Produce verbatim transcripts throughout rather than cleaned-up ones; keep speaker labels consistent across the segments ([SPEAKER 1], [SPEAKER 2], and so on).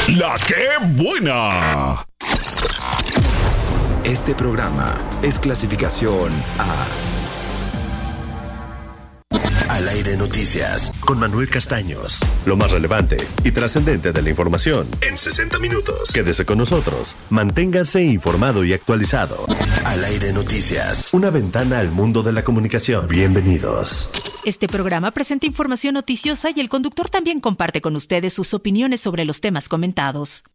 [SPEAKER 1] La que buena.
[SPEAKER 2] Este programa es clasificación A. Al aire noticias con Manuel Castaños. Lo más relevante y trascendente de la información en sesenta minutos. Quédese con nosotros. Manténgase informado y actualizado. Al aire noticias. Una ventana al mundo de la comunicación. Bienvenidos.
[SPEAKER 3] Este programa presenta información noticiosa y el conductor también comparte con ustedes sus opiniones sobre los temas comentados.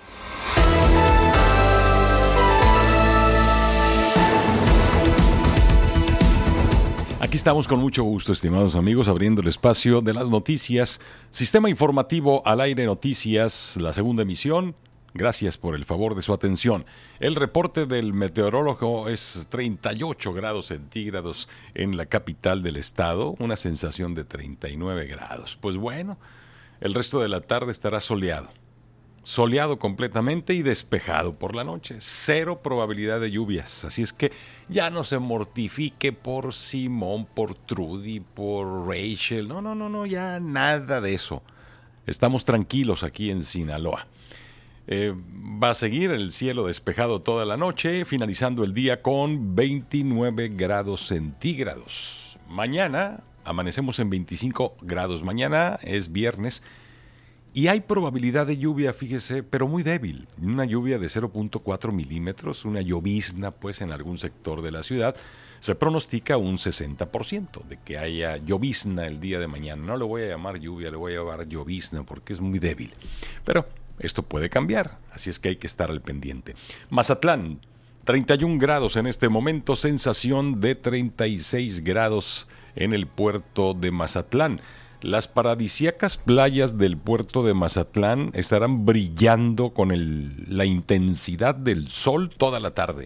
[SPEAKER 4] Aquí estamos con mucho gusto, estimados amigos, abriendo el espacio de las noticias. Sistema Informativo Al Aire Noticias, la segunda emisión. Gracias por el favor de su atención. El reporte del meteorólogo es treinta y ocho grados centígrados en la capital del estado, una sensación de treinta y nueve grados. Pues bueno, el resto de la tarde estará soleado. Soleado completamente y despejado por la noche. Cero probabilidad de lluvias. Así es que ya no se mortifique por Simón, por Trudy, por Rachel. No, no, no, no, ya nada de eso. Estamos tranquilos aquí en Sinaloa. Eh, va a seguir el cielo despejado toda la noche, finalizando el día con veintinueve grados centígrados. Mañana amanecemos en veinticinco grados. Mañana es viernes. Y hay probabilidad de lluvia, fíjese, pero muy débil. Una lluvia de cero punto cuatro milímetros, una llovizna, pues, en algún sector de la ciudad. Se pronostica un sesenta por ciento de que haya llovizna el día de mañana. No le voy a llamar lluvia, le voy a llamar llovizna porque es muy débil. Pero esto puede cambiar, así es que hay que estar al pendiente. Mazatlán, treinta y un grados en este momento, sensación de treinta y seis grados en el puerto de Mazatlán. Las paradisíacas playas del puerto de Mazatlán estarán brillando con el, la intensidad del sol toda la tarde.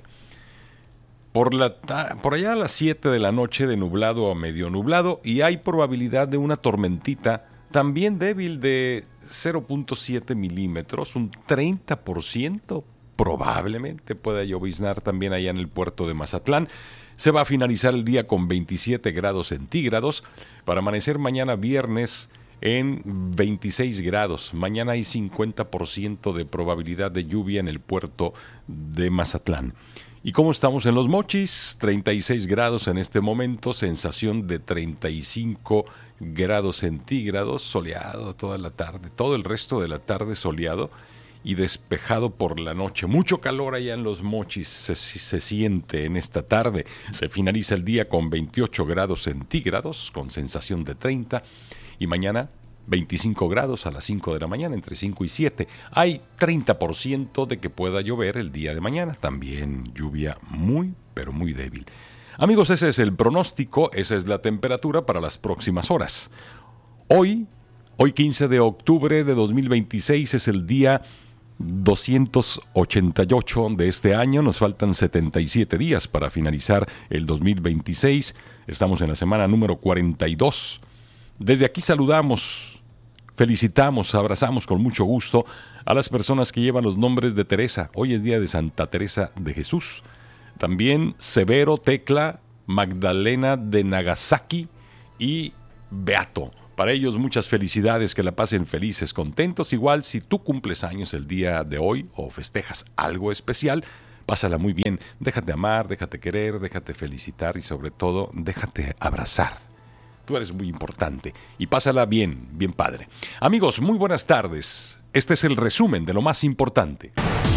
[SPEAKER 4] Por, la, por allá a las siete de la noche de nublado a medio nublado y hay probabilidad de una tormentita también débil de cero punto siete milímetros, un treinta por ciento probablemente pueda lloviznar también allá en el puerto de Mazatlán. Se va a finalizar el día con veintisiete grados centígrados para amanecer mañana viernes en veintiséis grados. Mañana hay cincuenta por ciento de probabilidad de lluvia en el puerto de Mazatlán. ¿Y cómo estamos en Los Mochis? treinta y seis grados en este momento, sensación de treinta y cinco grados centígrados, soleado toda la tarde, todo el resto de la tarde soleado y despejado por la noche. Mucho calor allá en Los Mochis se, se siente en esta tarde. Se finaliza el día con veintiocho grados centígrados, con sensación de treinta. Y mañana veinticinco grados a las cinco de la mañana, entre cinco y siete. Hay treinta por ciento de que pueda llover el día de mañana. También lluvia muy, pero muy débil. Amigos, ese es el pronóstico, esa es la temperatura para las próximas horas. Hoy, hoy quince de octubre de dos mil veintiséis, es el día doscientos ochenta y ocho de este año. Nos faltan setenta y siete días para finalizar el dos mil veintiséis. Estamos en la semana número cuarenta y dos. Desde aquí saludamos, felicitamos, abrazamos con mucho gusto a las personas que llevan los nombres de Teresa. Hoy es día de Santa Teresa de Jesús. También Severo, Tecla, Magdalena de Nagasaki y Beato. Para ellos muchas felicidades, que la pasen felices, contentos. Igual si tú cumples años el día de hoy o festejas algo especial, pásala muy bien. Déjate amar, déjate querer, déjate felicitar y sobre todo déjate abrazar. Tú eres muy importante y pásala bien, bien padre. Amigos, muy buenas tardes. Este es el resumen de lo más importante.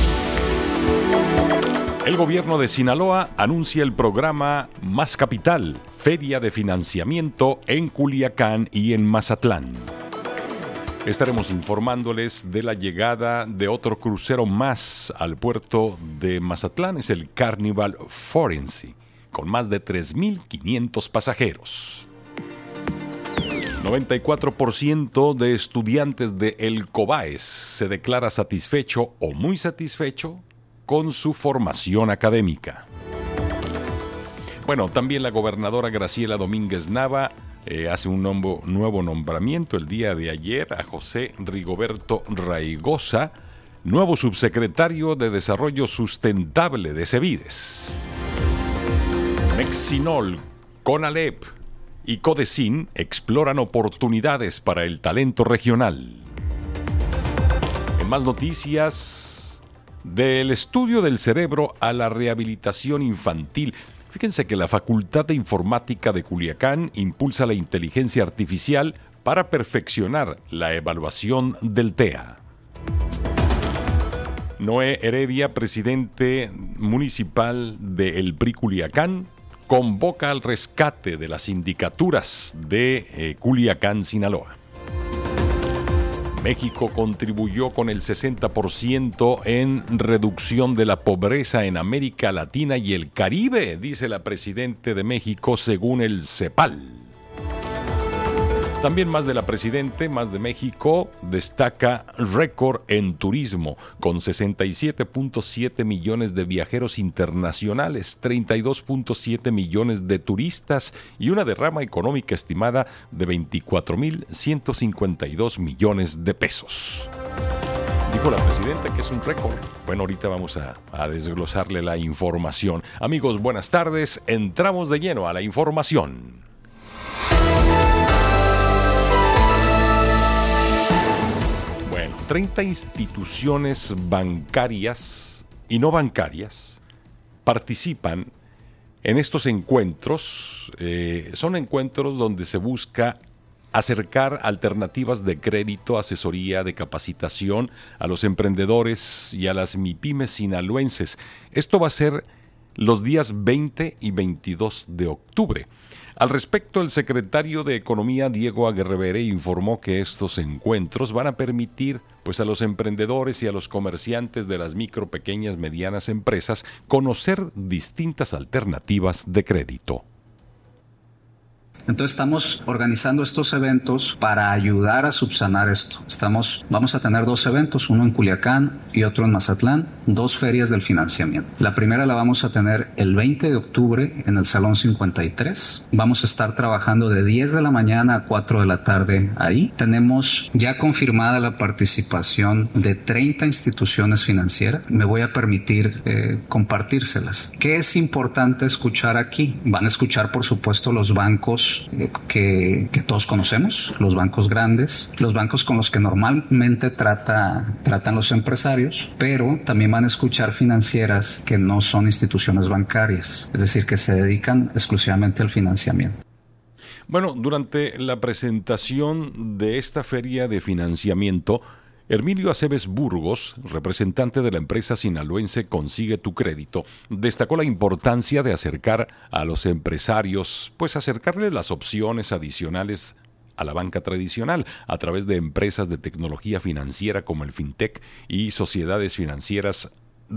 [SPEAKER 4] El gobierno de Sinaloa anuncia el programa Más Capital, feria de financiamiento en Culiacán y en Mazatlán. Estaremos informándoles de la llegada de otro crucero más al puerto de Mazatlán. Es el Carnival Forense, con más de tres mil quinientos pasajeros. noventa y cuatro por ciento de estudiantes de El Cobaes se declara satisfecho o muy satisfecho con su formación académica. Bueno, también la gobernadora Graciela Domínguez Nava eh, hace un nombo, nuevo nombramiento el día de ayer a José Rigoberto Raigosa, nuevo subsecretario de Desarrollo Sustentable de Cevides. Mexinol, Conalep y Codecin exploran oportunidades para el talento regional. más noticias del estudio del cerebro a la rehabilitación infantil. Fíjense que la Facultad de Informática de Culiacán impulsa la inteligencia artificial para perfeccionar la evaluación del T E A. Noé Heredia, presidente municipal de El P R I Culiacán, convoca al rescate de las sindicaturas de eh, Culiacán, Sinaloa. México contribuyó con el sesenta por ciento en reducción de la pobreza en América Latina y el Caribe, dice la presidenta de México, según el CEPAL. También más de la Presidente, más de México, destaca récord en turismo, con sesenta y siete punto siete millones de viajeros internacionales, treinta y dos punto siete millones de turistas y una derrama económica estimada de veinticuatro mil ciento cincuenta y dos millones de pesos. Dijo la Presidenta que es un récord. Bueno, ahorita vamos a, a desglosarle la información. Amigos, buenas tardes. Entramos de lleno a la información. treinta instituciones bancarias y no bancarias participan en estos encuentros. Eh, son encuentros donde se busca acercar alternativas de crédito, asesoría, de capacitación a los emprendedores y a las MIPYMES sinaloenses. Esto va a ser los días veinte y veintidós de octubre. Al respecto, el secretario de Economía, Diego Aguerrevere, informó que estos encuentros van a permitir pues, a los emprendedores y a los comerciantes de las micro, pequeñas, medianas empresas conocer distintas alternativas de crédito.
[SPEAKER 5] Entonces estamos organizando estos eventos para ayudar a subsanar esto. Estamos, vamos a tener dos eventos, uno en Culiacán y otro en Mazatlán, dos ferias del financiamiento. La primera la vamos a tener el veinte de octubre en el Salón cincuenta y tres. Vamos a estar trabajando de diez de la mañana a cuatro de la tarde ahí. Tenemos ya confirmada la participación de treinta instituciones financieras. Me voy a permitir eh, compartírselas. ¿Qué es importante escuchar aquí? Van a escuchar, por supuesto, los bancos Que, que todos conocemos, los bancos grandes, los bancos con los que normalmente trata, tratan los empresarios, pero también van a escuchar financieras que no son instituciones bancarias, es decir, que se dedican exclusivamente al financiamiento.
[SPEAKER 4] Bueno, durante la presentación de esta feria de financiamiento, Hermilio Aceves Burgos, representante de la empresa sinaloense Consigue tu Crédito, destacó la importancia de acercar a los empresarios, pues acercarles las opciones adicionales a la banca tradicional a través de empresas de tecnología financiera como el FinTech y sociedades financieras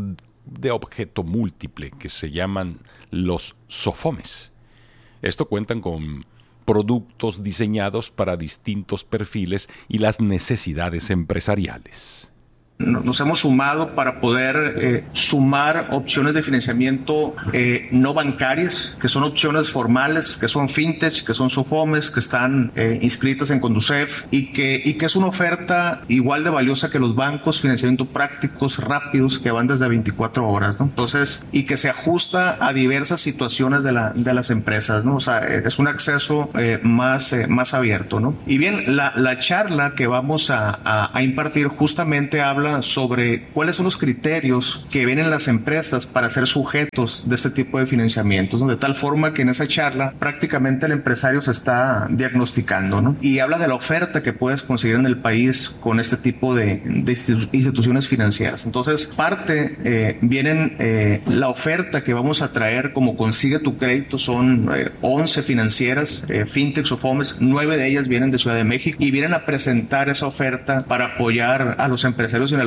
[SPEAKER 4] de objeto múltiple que se llaman los SOFOMES. Esto cuentan con productos diseñados para distintos perfiles y las necesidades empresariales.
[SPEAKER 6] Nos hemos sumado para poder eh, sumar opciones de financiamiento eh, no bancarias, que son opciones formales, que son fintech, que son SOFOMES, que están eh, inscritas en Conducef y que, y que es una oferta igual de valiosa que los bancos, financiamiento prácticos, rápidos, que van desde veinticuatro horas, ¿no? Entonces, y que se ajusta a diversas situaciones de, la, de las empresas, ¿no? O sea, es un acceso eh, más, eh, más abierto, ¿no? Y bien, la, la charla que vamos a, a, a impartir justamente habla sobre cuáles son los criterios que vienen las empresas para ser sujetos de este tipo de financiamientos, ¿no? De tal forma que en esa charla prácticamente el empresario se está diagnosticando, ¿no? Y habla de la oferta que puedes conseguir en el país con este tipo de, de institu- instituciones financieras. Entonces, parte eh, vienen eh, la oferta que vamos a traer como Consigue tu Crédito, son eh, once financieras, eh, fintech o FOMES, nueve de ellas vienen de Ciudad de México y vienen a presentar esa oferta para apoyar a los empresarios sinaloenses.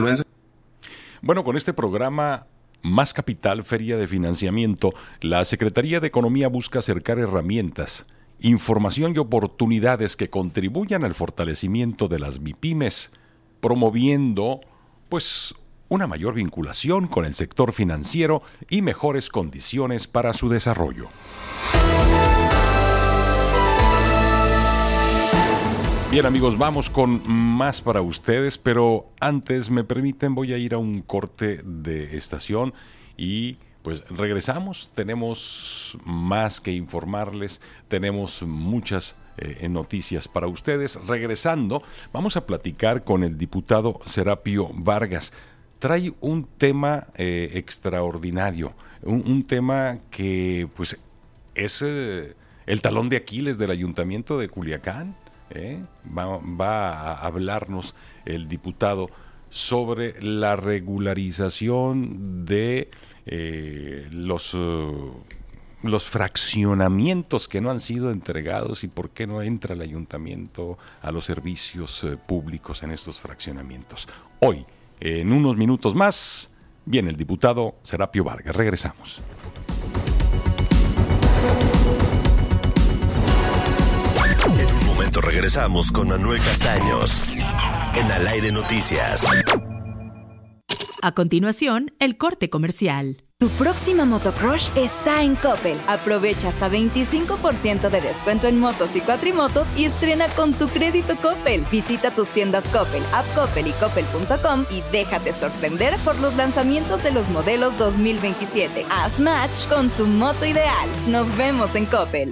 [SPEAKER 4] Bueno, con este programa Más Capital, Feria de Financiamiento, la Secretaría de Economía busca acercar herramientas, información y oportunidades que contribuyan al fortalecimiento de las MIPYMES, promoviendo, pues, una mayor vinculación con el sector financiero y mejores condiciones para su desarrollo. Bien, amigos, vamos con más para ustedes, pero antes, me permiten, voy a ir a un corte de estación y pues regresamos. Tenemos más que informarles, tenemos muchas eh, en noticias para ustedes. Regresando, vamos a platicar con el diputado Serapio Vargas. Trae un tema eh, extraordinario, un, un tema que pues es eh, el talón de Aquiles del Ayuntamiento de Culiacán. ¿eh? Va, va a hablarnos el diputado sobre la regularización de eh, los, uh, los fraccionamientos que no han sido entregados y por qué no entra el ayuntamiento a los servicios uh, públicos en estos fraccionamientos. Hoy, en unos minutos más, viene el diputado Serapio Vargas. Regresamos.
[SPEAKER 2] En un momento regresamos con Manuel Castaños en Al Aire Noticias.
[SPEAKER 3] A continuación, el corte comercial.
[SPEAKER 7] Tu próxima motocrush está en Coppel. Aprovecha hasta veinticinco por ciento de descuento en motos y cuatrimotos y estrena con tu crédito Coppel. Visita tus tiendas Coppel, App Coppel y Coppel punto com y déjate sorprender por los lanzamientos de los modelos dos mil veintisiete. Haz match con tu moto ideal. Nos vemos en Coppel.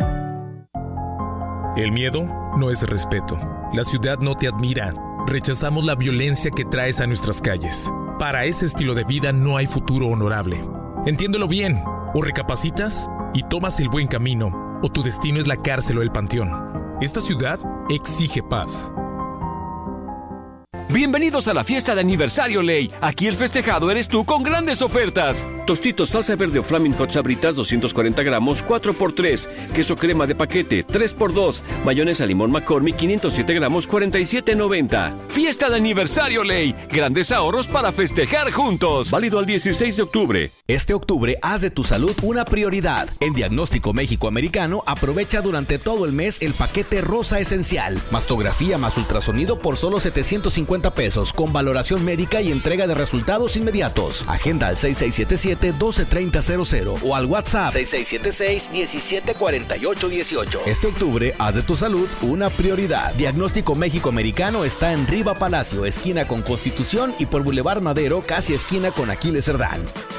[SPEAKER 8] El miedo no es respeto. La ciudad no te admira. Rechazamos la violencia que traes a nuestras calles. Para ese estilo de vida no hay futuro honorable. Entiéndelo bien. O recapacitas y tomas el buen camino, o tu destino es la cárcel o el panteón. Esta ciudad exige paz.
[SPEAKER 9] Bienvenidos a la fiesta de aniversario Ley. Aquí el festejado eres tú con grandes ofertas. Tostitos salsa verde o Flaming Hot Sabritas doscientos cuarenta gramos, cuatro por tres. Queso crema de paquete, tres por dos. Mayonesa limón McCormick, quinientos siete gramos, cuarenta y siete noventa. Fiesta de aniversario Ley. Grandes ahorros para festejar juntos. Válido al dieciséis de octubre.
[SPEAKER 10] Este octubre haz de tu salud una prioridad. En Diagnóstico México Americano aprovecha durante todo el mes el paquete Rosa Esencial. Mastografía más ultrasonido por solo setecientos cincuenta pesos con valoración médica y entrega de resultados inmediatos. Agenda al seis seis siete siete, uno dos tres cero cero o al WhatsApp seis seis siete seis, diecisiete cuarenta y ocho dieciocho. Este octubre haz de tu salud una prioridad. Diagnóstico México Americano está en Riva Palacio, esquina con Constitución, y por Boulevard Madero, casi esquina con Aquiles Cerdán.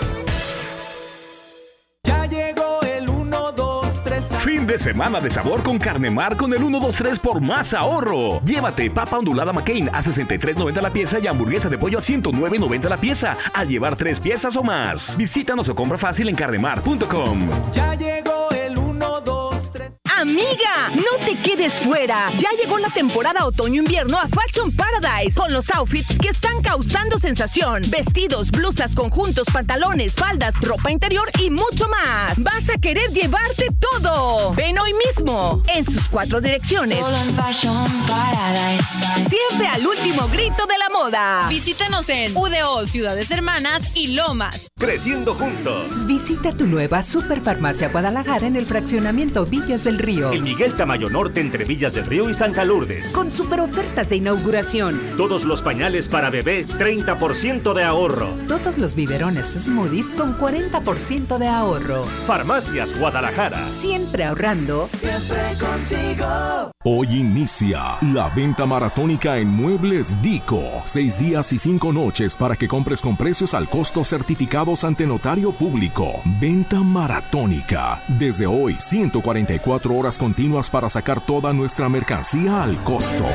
[SPEAKER 11] Ya llegó el uno, dos, tres.
[SPEAKER 1] Fin de semana de sabor con Carnemar con el uno dos tres por más ahorro. Llévate papa ondulada McCain a sesenta y tres noventa la pieza y hamburguesa de pollo a ciento nueve noventa la pieza al llevar tres piezas o más. Visítanos o compra fácil en carnemar punto com.
[SPEAKER 11] Ya llegó el uno, dos, tres.
[SPEAKER 12] Amiga, no te quedes fuera. Ya llegó la temporada otoño-invierno a Fashion Paradise con los outfits que están causando sensación. Vestidos, blusas, conjuntos, pantalones, faldas, ropa interior y mucho más. Vas a querer llevarte todo. Ven hoy mismo en sus cuatro direcciones.
[SPEAKER 13] Solo en Fashion Paradise.
[SPEAKER 12] Siempre al último grito de la moda.
[SPEAKER 14] Visítanos en U D O, Ciudades Hermanas y Lomas.
[SPEAKER 15] Creciendo juntos.
[SPEAKER 16] Visita tu nueva Superfarmacia Guadalajara en el fraccionamiento Villas del Río.
[SPEAKER 15] El Miguel Tamayo Norte entre Villas del Río y Santa Lourdes.
[SPEAKER 16] Con super ofertas de inauguración.
[SPEAKER 15] Todos los pañales para bebé, treinta por ciento de ahorro.
[SPEAKER 16] Todos los biberones Smoothies con cuarenta por ciento de ahorro.
[SPEAKER 15] Farmacias Guadalajara.
[SPEAKER 16] Siempre ahorrando.
[SPEAKER 11] Siempre contigo.
[SPEAKER 17] Hoy inicia la venta maratónica en Muebles Dico. Seis días y cinco noches para que compres con precios al costo certificados ante notario público. Venta maratónica. Desde hoy, ciento cuarenta y cuatro horas continuas para sacar toda nuestra mercancía al costo.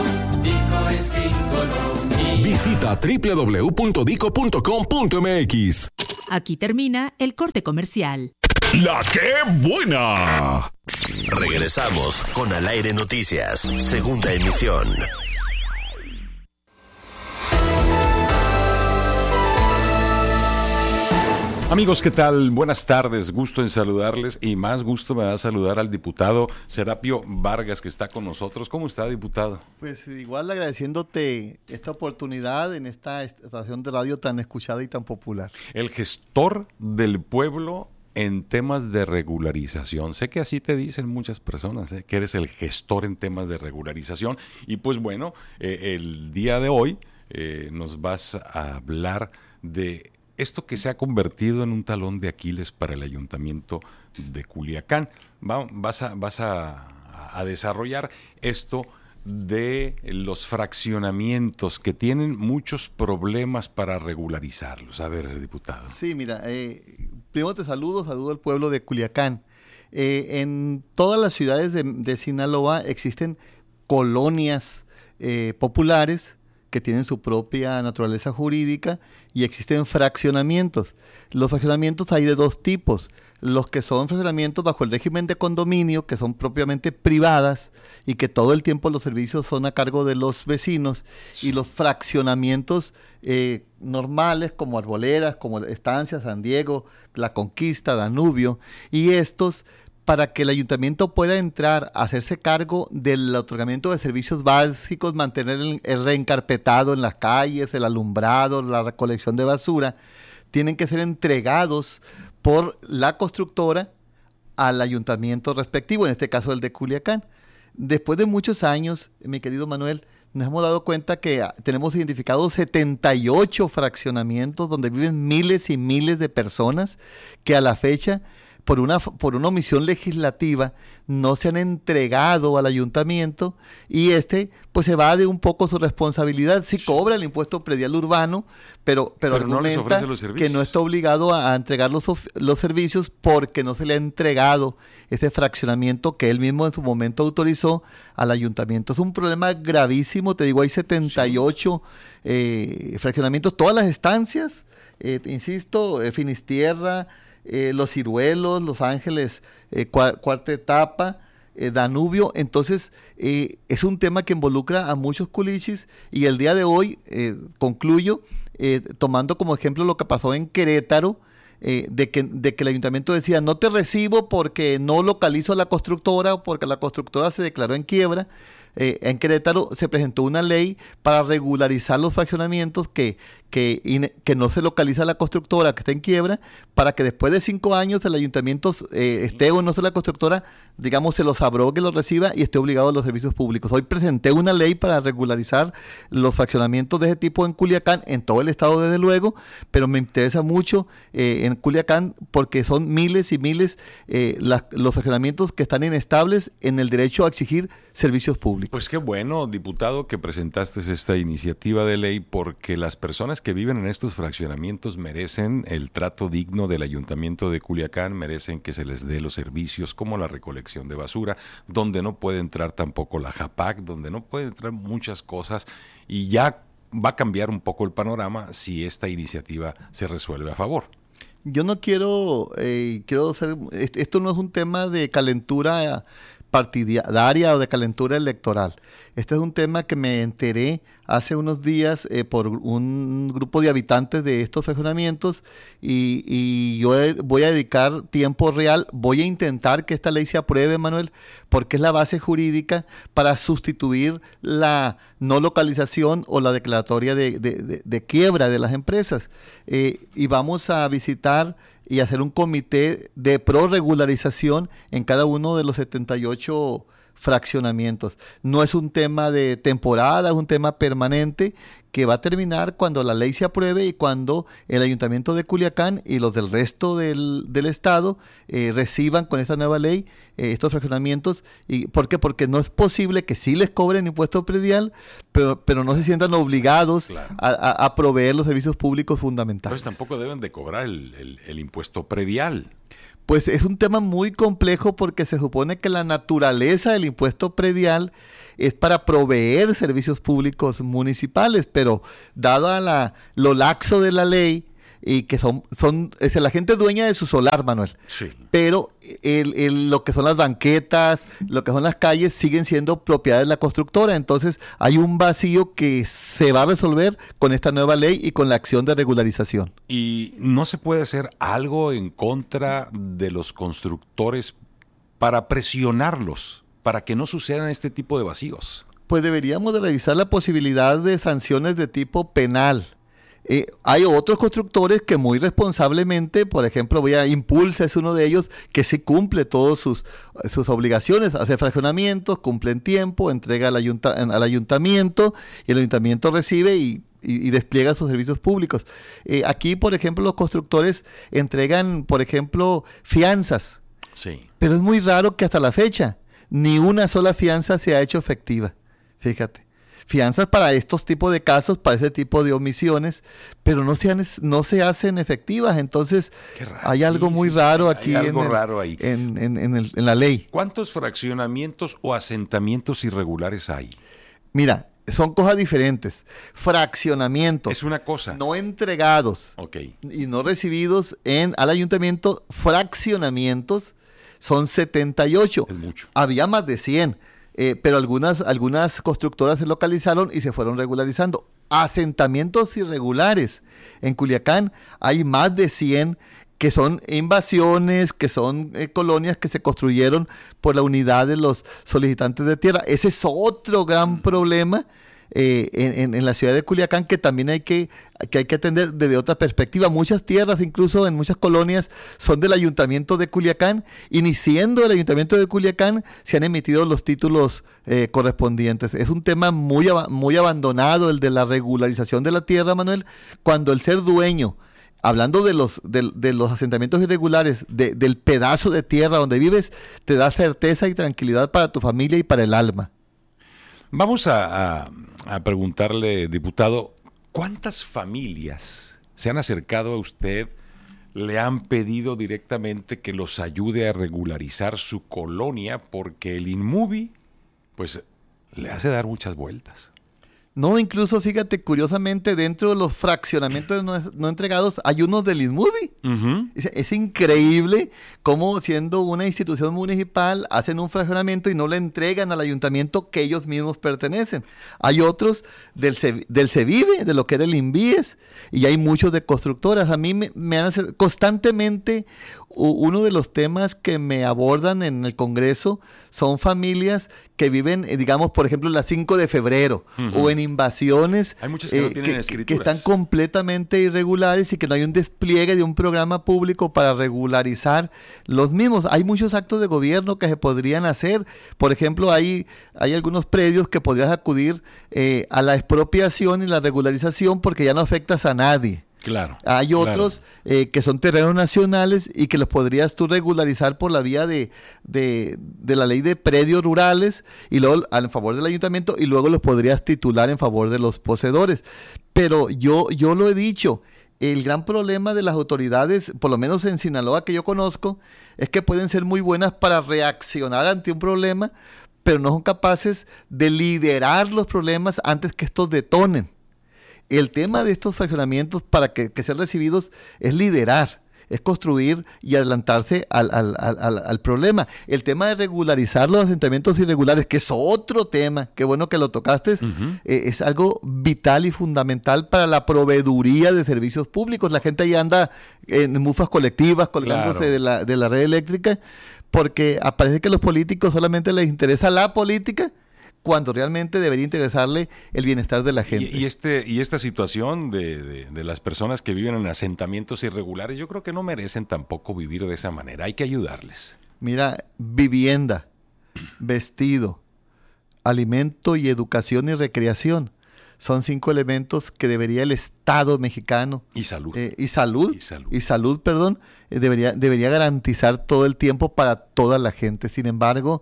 [SPEAKER 17] Visita doble u doble u doble u punto dico punto com punto m x.
[SPEAKER 3] Aquí termina el corte comercial.
[SPEAKER 1] ¡La qué buena!
[SPEAKER 2] Regresamos con Al Aire Noticias, segunda emisión.
[SPEAKER 4] Amigos, ¿qué tal? Buenas tardes, gusto en saludarles y más gusto me da saludar al diputado Serapio Vargas que está con nosotros. ¿Cómo está, diputado?
[SPEAKER 18] Pues igual agradeciéndote esta oportunidad en esta estación de radio tan escuchada y tan popular.
[SPEAKER 4] El gestor del pueblo en temas de regularización. Sé que así te dicen muchas personas, ¿eh? que eres el gestor en temas de regularización. Y pues bueno, eh, el día de hoy eh, nos vas a hablar de esto que se ha convertido en un talón de Aquiles para el Ayuntamiento de Culiacán. Va, vas a, vas a, a desarrollar esto de los fraccionamientos que tienen muchos problemas para regularizarlos. A ver, diputado.
[SPEAKER 18] Sí, mira, eh, primero te saludo, saludo al pueblo de Culiacán. Eh, en todas las ciudades de, de Sinaloa existen colonias eh, populares que tienen su propia naturaleza jurídica y existen fraccionamientos. Los fraccionamientos hay de dos tipos. Los que son fraccionamientos bajo el régimen de condominio, que son propiamente privadas y que todo el tiempo los servicios son a cargo de los vecinos, y los fraccionamientos eh, normales como Arboledas, como Estancias, San Diego, La Conquista, Danubio, y estos, para que el ayuntamiento pueda entrar a hacerse cargo del otorgamiento de servicios básicos, mantener el, el reencarpetado en las calles, el alumbrado, la recolección de basura, tienen que ser entregados por la constructora al ayuntamiento respectivo, en este caso el de Culiacán. Después de muchos años, mi querido Manuel, nos hemos dado cuenta que tenemos identificados setenta y ocho fraccionamientos donde viven miles y miles de personas que a la fecha, por una, por una omisión legislativa, no se han entregado al ayuntamiento, y este pues evade un poco su responsabilidad. Sí cobra el impuesto predial urbano, pero, pero, pero argumenta no que no está obligado a, a entregar los, los servicios porque no se le ha entregado ese fraccionamiento que él mismo en su momento autorizó al ayuntamiento. Es un problema gravísimo, te digo, hay setenta y ocho sí. eh, fraccionamientos, todas las estancias, eh, insisto, eh, Finistierra, Eh, Los Ciruelos, Los Ángeles, eh, cua- cuarta etapa, eh, Danubio. Entonces eh, es un tema que involucra a muchos culichis, y el día de hoy eh, concluyo eh, tomando como ejemplo lo que pasó en Querétaro, eh, de, que, de que el ayuntamiento decía no te recibo porque no localizo a la constructora, porque la constructora se declaró en quiebra. Eh, en Querétaro se presentó una ley para regularizar los fraccionamientos que, que, in, que no se localiza la constructora, que está en quiebra, para que después de cinco años el ayuntamiento eh, esté o no sea la constructora, digamos, se los abrogue, los reciba y esté obligado a los servicios públicos. Hoy presenté una ley para regularizar los fraccionamientos de ese tipo en Culiacán, en todo el estado desde luego, pero me interesa mucho eh, en Culiacán porque son miles y miles eh, la, los fraccionamientos que están inestables en el derecho a exigir servicios públicos.
[SPEAKER 4] Pues qué bueno, diputado, que presentaste esta iniciativa de ley, porque las personas que viven en estos fraccionamientos merecen el trato digno del Ayuntamiento de Culiacán, merecen que se les dé los servicios como la recolección de basura, donde no puede entrar tampoco la JAPAC, donde no puede entrar muchas cosas, y ya va a cambiar un poco el panorama si esta iniciativa se resuelve a favor.
[SPEAKER 18] Yo no quiero, eh, quiero hacer, esto no es un tema de calentura partidaria o de calentura electoral. Este es un tema que me enteré hace unos días eh, por un grupo de habitantes de estos fraccionamientos, y, y yo voy a dedicar tiempo real, voy a intentar que esta ley se apruebe, Manuel, porque es la base jurídica para sustituir la no localización o la declaratoria de, de, de, de quiebra de las empresas. Eh, y vamos a visitar y hacer un comité de pro-regularización en cada uno de los setenta y ocho fraccionamientos. No es un tema de temporada, es un tema permanente que va a terminar cuando la ley se apruebe y cuando el Ayuntamiento de Culiacán y los del resto del, del estado eh, reciban con esta nueva ley eh, estos fraccionamientos. ¿Y por qué? Porque no es posible que sí les cobren impuesto predial, pero, pero no se sientan obligados claro. a, a, a proveer los servicios públicos fundamentales.
[SPEAKER 4] Pues tampoco deben de cobrar el, el, el impuesto predial.
[SPEAKER 18] Pues es un tema muy complejo porque se supone que la naturaleza del impuesto predial es para proveer servicios públicos municipales, pero dado la, lo laxo de la ley y que son, son es la gente dueña de su solar, Manuel,
[SPEAKER 4] sí.
[SPEAKER 18] pero el, el, lo que son las banquetas, lo que son las calles siguen siendo propiedad de la constructora, entonces hay un vacío que se va a resolver con esta nueva ley y con la acción de regularización.
[SPEAKER 4] ¿Y no se puede hacer algo en contra de los constructores para presionarlos, para que no sucedan este tipo de vacíos?
[SPEAKER 18] Pues deberíamos de revisar la posibilidad de sanciones de tipo penal. Eh, hay otros constructores que muy responsablemente, por ejemplo, voy a Impulsa es uno de ellos, que sí cumple todas sus, sus obligaciones, hace fraccionamientos, cumple en tiempo, entrega al, ayunta, al ayuntamiento y el ayuntamiento recibe y, y, y despliega sus servicios públicos. Eh, aquí, por ejemplo, los constructores entregan, por ejemplo, fianzas,
[SPEAKER 4] sí.
[SPEAKER 18] pero es muy raro que hasta la fecha ni una sola fianza se ha hecho efectiva, fíjate. fianzas para estos tipos de casos, para ese tipo de omisiones, pero no se, han, no se hacen efectivas. Entonces hay algo
[SPEAKER 4] sí,
[SPEAKER 18] muy
[SPEAKER 4] sí,
[SPEAKER 18] raro
[SPEAKER 4] sí,
[SPEAKER 18] aquí,
[SPEAKER 4] hay algo
[SPEAKER 18] en, el,
[SPEAKER 4] raro ahí.
[SPEAKER 18] En, en, en, el, en la ley.
[SPEAKER 4] ¿Cuántos fraccionamientos o asentamientos irregulares hay?
[SPEAKER 18] Mira, son cosas diferentes. Fraccionamientos.
[SPEAKER 4] Es una cosa.
[SPEAKER 18] No entregados
[SPEAKER 4] okay.
[SPEAKER 18] y no recibidos en al ayuntamiento. Fraccionamientos son setenta y ocho.
[SPEAKER 4] Es mucho.
[SPEAKER 18] Había más de cien, eh, pero algunas, algunas constructoras se localizaron y se fueron regularizando. Asentamientos irregulares. En Culiacán hay más de cien que son invasiones, que son eh, colonias que se construyeron por la unidad de los solicitantes de tierra. Ese es otro gran mm. problema eh, en, en la ciudad de Culiacán que también hay que, que hay que atender desde otra perspectiva. Muchas tierras, incluso en muchas colonias, son del ayuntamiento de Culiacán, y ni siendo el ayuntamiento de Culiacán se han emitido los títulos eh, correspondientes. Es un tema muy, muy abandonado el de la regularización de la tierra, Manuel, cuando el ser dueño, hablando de los, de, de los asentamientos irregulares, de, del pedazo de tierra donde vives, te da certeza y tranquilidad para tu familia y para el alma.
[SPEAKER 4] Vamos a, a, a preguntarle, diputado, ¿cuántas familias se han acercado a usted, le han pedido directamente que los ayude a regularizar su colonia porque el INMUBI, pues, le hace dar muchas vueltas?
[SPEAKER 18] No, incluso fíjate, curiosamente, dentro de los fraccionamientos no, no entregados hay unos del INMUBI. Uh-huh. Es, es increíble cómo, siendo una institución municipal, hacen un fraccionamiento y no le entregan al ayuntamiento que ellos mismos pertenecen. Hay otros del, del CEVIVE, de lo que era el INVIES, y hay muchos de constructoras. A mí me, me han constantemente... Uno de los temas que me abordan en el Congreso son familias que viven, digamos, por ejemplo, en la cinco de febrero uh-huh. o en invasiones.
[SPEAKER 4] Hay muchas que, eh, no tienen
[SPEAKER 18] que, que están completamente irregulares y que no hay un despliegue de un programa público para regularizar los mismos. Hay muchos actos de gobierno que se podrían hacer. Por ejemplo, hay, hay algunos predios que podrías acudir eh, a la expropiación y la regularización porque ya no afectas a nadie.
[SPEAKER 4] Claro.
[SPEAKER 18] Hay otros claro. eh, que son terrenos nacionales y que los podrías tú regularizar por la vía de, de, de la ley de predios rurales y luego en favor del ayuntamiento, y luego los podrías titular en favor de los poseedores. Pero yo, yo lo he dicho, el gran problema de las autoridades, por lo menos en Sinaloa que yo conozco, es que pueden ser muy buenas para reaccionar ante un problema, pero no son capaces de liderar los problemas antes que estos detonen. El tema de estos fraccionamientos para que, que sean recibidos es liderar, es construir y adelantarse al, al, al, al problema. El tema de regularizar los asentamientos irregulares, que es otro tema, qué bueno que lo tocaste, uh-huh. eh, es algo vital y fundamental para la proveeduría de servicios públicos. La gente ahí anda en mufas colectivas, colgándose claro. de, la, de la red eléctrica, porque parece que a los políticos solamente les interesa la política, cuando realmente debería interesarle el bienestar de la gente.
[SPEAKER 4] Y, y, este, y esta situación de, de, de las personas que viven en asentamientos irregulares, yo creo que no merecen tampoco vivir de esa manera. Hay que ayudarles.
[SPEAKER 18] Mira, vivienda, vestido, alimento y educación y recreación son cinco elementos que debería el Estado mexicano.
[SPEAKER 4] Y salud.
[SPEAKER 18] Eh, y salud.
[SPEAKER 4] Y salud.
[SPEAKER 18] Y salud, perdón, eh, debería, debería garantizar todo el tiempo para toda la gente. Sin embargo,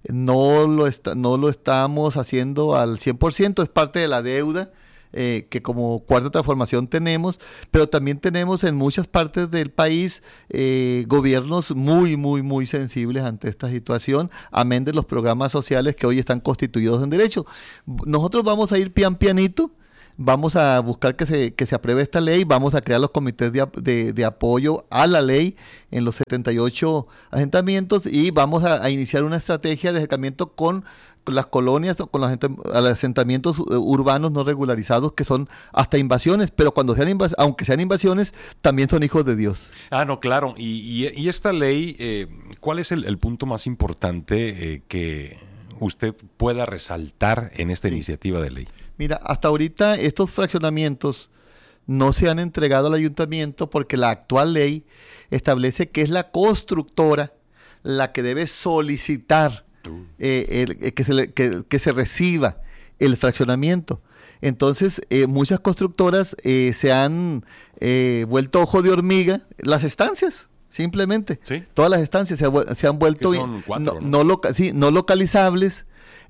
[SPEAKER 18] no lo, está, no lo estamos haciendo al cien por ciento, es parte de la deuda eh, que como Cuarta Transformación tenemos, pero también tenemos en muchas partes del país eh, gobiernos muy, muy, muy sensibles ante esta situación, amén de los programas sociales que hoy están constituidos en derecho. Nosotros vamos a ir pian pianito, vamos a buscar que se, que se apruebe esta ley, vamos a crear los comités de, de, de apoyo a la ley en los setenta y ocho asentamientos y vamos a, a iniciar una estrategia de acercamiento con, con las colonias o con los asentamientos urbanos no regularizados que son hasta invasiones, pero cuando sean invas- aunque sean invasiones, también son hijos de Dios.
[SPEAKER 4] Ah, no, claro. Y, y, y esta ley, eh, ¿cuál es el, el punto más importante eh, que usted pueda resaltar en esta sí. iniciativa de ley?
[SPEAKER 18] Mira, hasta ahorita estos fraccionamientos no se han entregado al ayuntamiento porque la actual ley establece que es la constructora la que debe solicitar uh. eh, el, el, que, se le, que, que se reciba el fraccionamiento. Entonces, eh, muchas constructoras eh, se han eh, vuelto ojo de hormiga, las estancias. Simplemente,
[SPEAKER 4] ¿Sí?
[SPEAKER 18] todas las estancias se, se han vuelto
[SPEAKER 4] son cuatro,
[SPEAKER 18] no,
[SPEAKER 4] ¿no?
[SPEAKER 18] no, loca, sí, no localizables.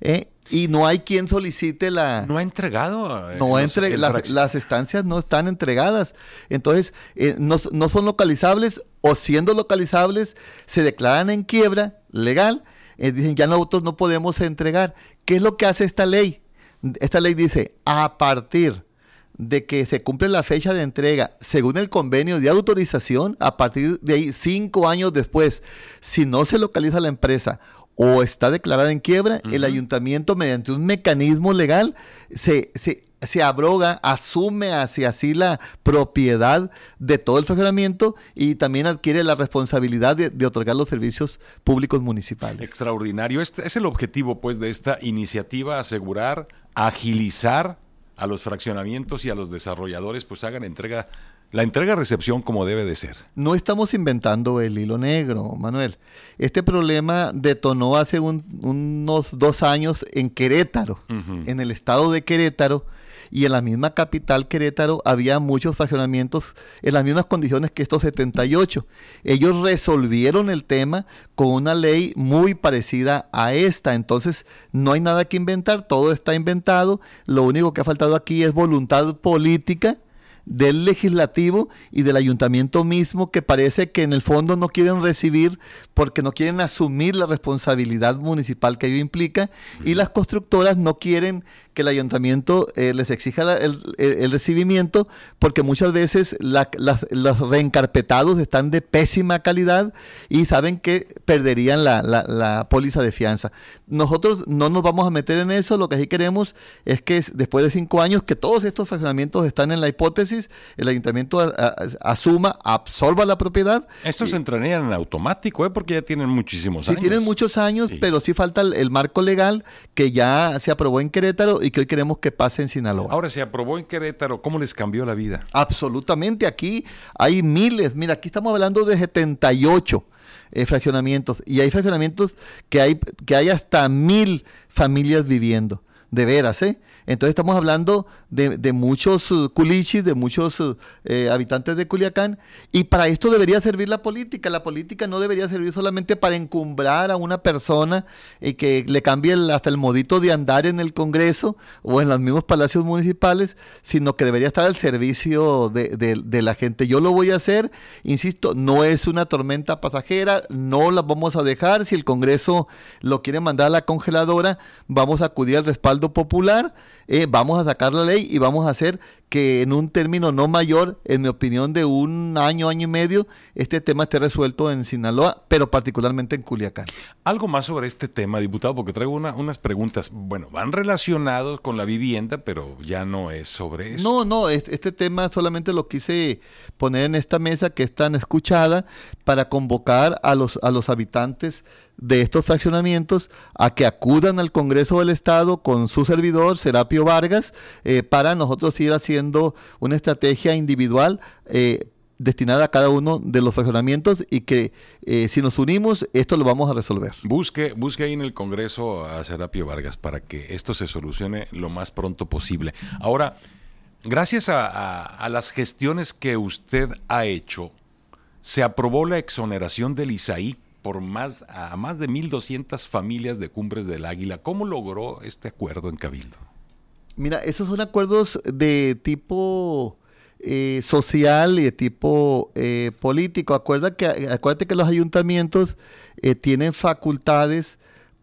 [SPEAKER 18] ¿eh? Y no hay quien solicite la...
[SPEAKER 4] ¿No ha entregado? Eh,
[SPEAKER 18] no ha entre, las,
[SPEAKER 4] frac...
[SPEAKER 18] las estancias no están entregadas. Entonces, eh, no, no son localizables, o siendo localizables, se declaran en quiebra legal. Eh, dicen, ya nosotros no podemos entregar. ¿Qué es lo que hace esta ley? Esta ley dice, a partir de que se cumple la fecha de entrega, según el convenio de autorización, a partir de ahí, cinco años después, si no se localiza la empresa o está declarada en quiebra, uh-huh. el ayuntamiento, mediante un mecanismo legal, se, se, se abroga, asume hacia así la propiedad de todo el fraccionamiento y también adquiere la responsabilidad de, de otorgar los servicios públicos municipales.
[SPEAKER 4] Extraordinario. Este es el objetivo, pues, de esta iniciativa, asegurar, agilizar a los fraccionamientos y a los desarrolladores, pues hagan entrega, la entrega-recepción como debe de ser.
[SPEAKER 18] No estamos inventando el hilo negro, Manuel. Este problema detonó hace un, unos dos años en Querétaro, uh-huh. en el estado de Querétaro, y en la misma capital Querétaro había muchos fraccionamientos en las mismas condiciones que estos setenta y ocho. Ellos resolvieron el tema con una ley muy parecida a esta, entonces no hay nada que inventar, todo está inventado, lo único que ha faltado aquí es voluntad política del legislativo y del ayuntamiento mismo, que parece que en el fondo no quieren recibir porque no quieren asumir la responsabilidad municipal que ello implica, y las constructoras no quieren que el ayuntamiento eh, les exija la, el, el recibimiento, porque muchas veces la, las, los reencarpetados están de pésima calidad y saben que perderían la, la, la póliza de fianza. Nosotros no nos vamos a meter en eso, lo que sí queremos es que después de cinco años que todos estos fraccionamientos están en la hipótesis, el ayuntamiento a, a, asuma, absorba la propiedad.
[SPEAKER 4] Estos
[SPEAKER 18] y,
[SPEAKER 4] se entrenarían en automático, ¿eh? Porque ya tienen muchísimos
[SPEAKER 18] sí,
[SPEAKER 4] años.
[SPEAKER 18] Sí, tienen muchos años, sí. Pero sí falta el, el marco legal que ya se aprobó en Querétaro y que hoy queremos que pase en Sinaloa.
[SPEAKER 4] Ahora, se aprobó en Querétaro, ¿cómo les cambió la vida?
[SPEAKER 18] Absolutamente, aquí hay miles, mira, aquí estamos hablando de setenta y ocho eh, fraccionamientos, y hay fraccionamientos que hay, que hay hasta mil familias viviendo, de veras, ¿eh? Entonces estamos hablando de, de muchos uh, culichis, de muchos uh, eh, habitantes de Culiacán, y para esto debería servir la política. La política no debería servir solamente para encumbrar a una persona y que le cambie el, hasta el modito de andar en el Congreso o en los mismos palacios municipales, sino que debería estar al servicio de, de, de la gente. Yo lo voy a hacer, insisto, no es una tormenta pasajera, no la vamos a dejar. Si el Congreso lo quiere mandar a la congeladora, vamos a acudir al respaldo popular. Eh, vamos a sacar la ley y vamos a hacer que en un término no mayor, en mi opinión, de un año, año y medio, este tema esté resuelto en Sinaloa, pero particularmente en Culiacán.
[SPEAKER 4] Algo más sobre este tema, diputado, porque traigo una, unas preguntas, bueno, van relacionados con la vivienda, pero ya no es sobre eso.
[SPEAKER 18] No, no, este, este tema solamente lo quise poner en esta mesa que es tan escuchada para convocar a los, a los habitantes de estos fraccionamientos a que acudan al Congreso del Estado con su servidor, Serapio Vargas, eh, para nosotros ir haciendo una estrategia individual eh, destinada a cada uno de los fraccionamientos, y que eh, si nos unimos, esto lo vamos a resolver.
[SPEAKER 4] Busque, busque ahí en el Congreso a Serapio Vargas para que esto se solucione lo más pronto posible. Ahora, gracias a, a, a las gestiones que usted ha hecho, se aprobó la exoneración del I S A I por más a más de mil doscientas familias de Cumbres del Águila. ¿Cómo logró este acuerdo en Cabildo?
[SPEAKER 18] Mira, esos son acuerdos de tipo eh, social y de tipo eh, político. Acuérdate que, acuérdate que los ayuntamientos eh, tienen facultades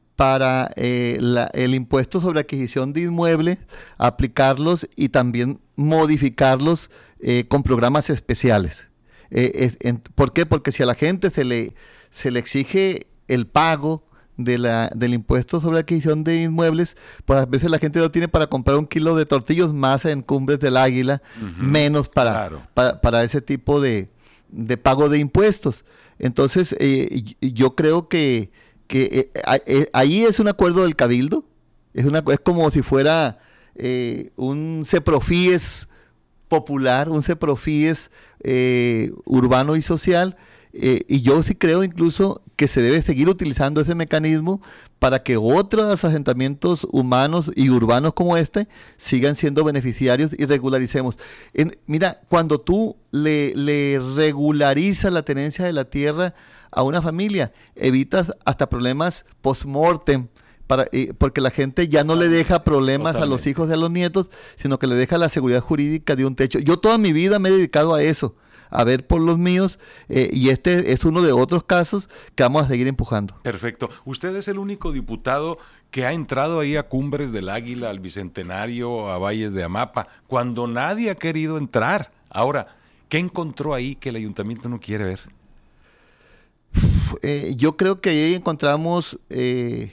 [SPEAKER 18] para eh, la, el impuesto sobre adquisición de inmuebles, aplicarlos y también modificarlos eh, con programas especiales. Eh, eh, en, ¿Por qué? Porque si a la gente se le, se le exige el pago de la, del impuesto sobre adquisición de inmuebles, pues a veces la gente no tiene para comprar un kilo de tortillos, más en Cumbres del Águila, uh-huh. menos para, claro. para, para ese tipo de, de pago de impuestos. Entonces, eh, yo creo que, que eh, eh, ahí es un acuerdo del Cabildo, es, una, es como si fuera eh, un CEPROFIES popular, un CEPROFIES eh, urbano y social, eh, y yo sí creo incluso que se debe seguir utilizando ese mecanismo para que otros asentamientos humanos y urbanos como este sigan siendo beneficiarios y regularicemos. En, mira, cuando tú le, le regularizas la tenencia de la tierra a una familia, evitas hasta problemas post-mortem, para, eh, porque la gente ya no le deja problemas Totalmente. a los hijos y a los nietos, sino que le deja la seguridad jurídica de un techo. Yo toda mi vida me he dedicado a eso, a ver por los míos, eh, y este es uno de otros casos que vamos a seguir empujando.
[SPEAKER 4] Perfecto. Usted es el único diputado que ha entrado ahí a Cumbres del Águila, al Bicentenario, a Valles de Amapa, cuando nadie ha querido entrar. Ahora, ¿qué encontró ahí que el ayuntamiento no quiere ver?
[SPEAKER 18] Eh, yo creo que ahí encontramos eh,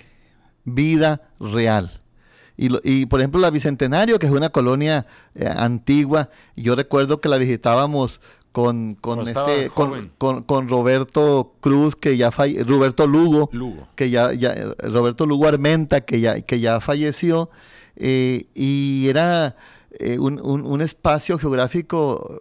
[SPEAKER 18] vida real. Y, lo, y por ejemplo la Bicentenario, que es una colonia eh, antigua, yo recuerdo que la visitábamos con con este con, con, con Roberto Cruz, que ya falle, Roberto Lugo, Lugo. que ya, ya Roberto Lugo Armenta, que ya que ya falleció, eh, y era eh, un, un, un espacio geográfico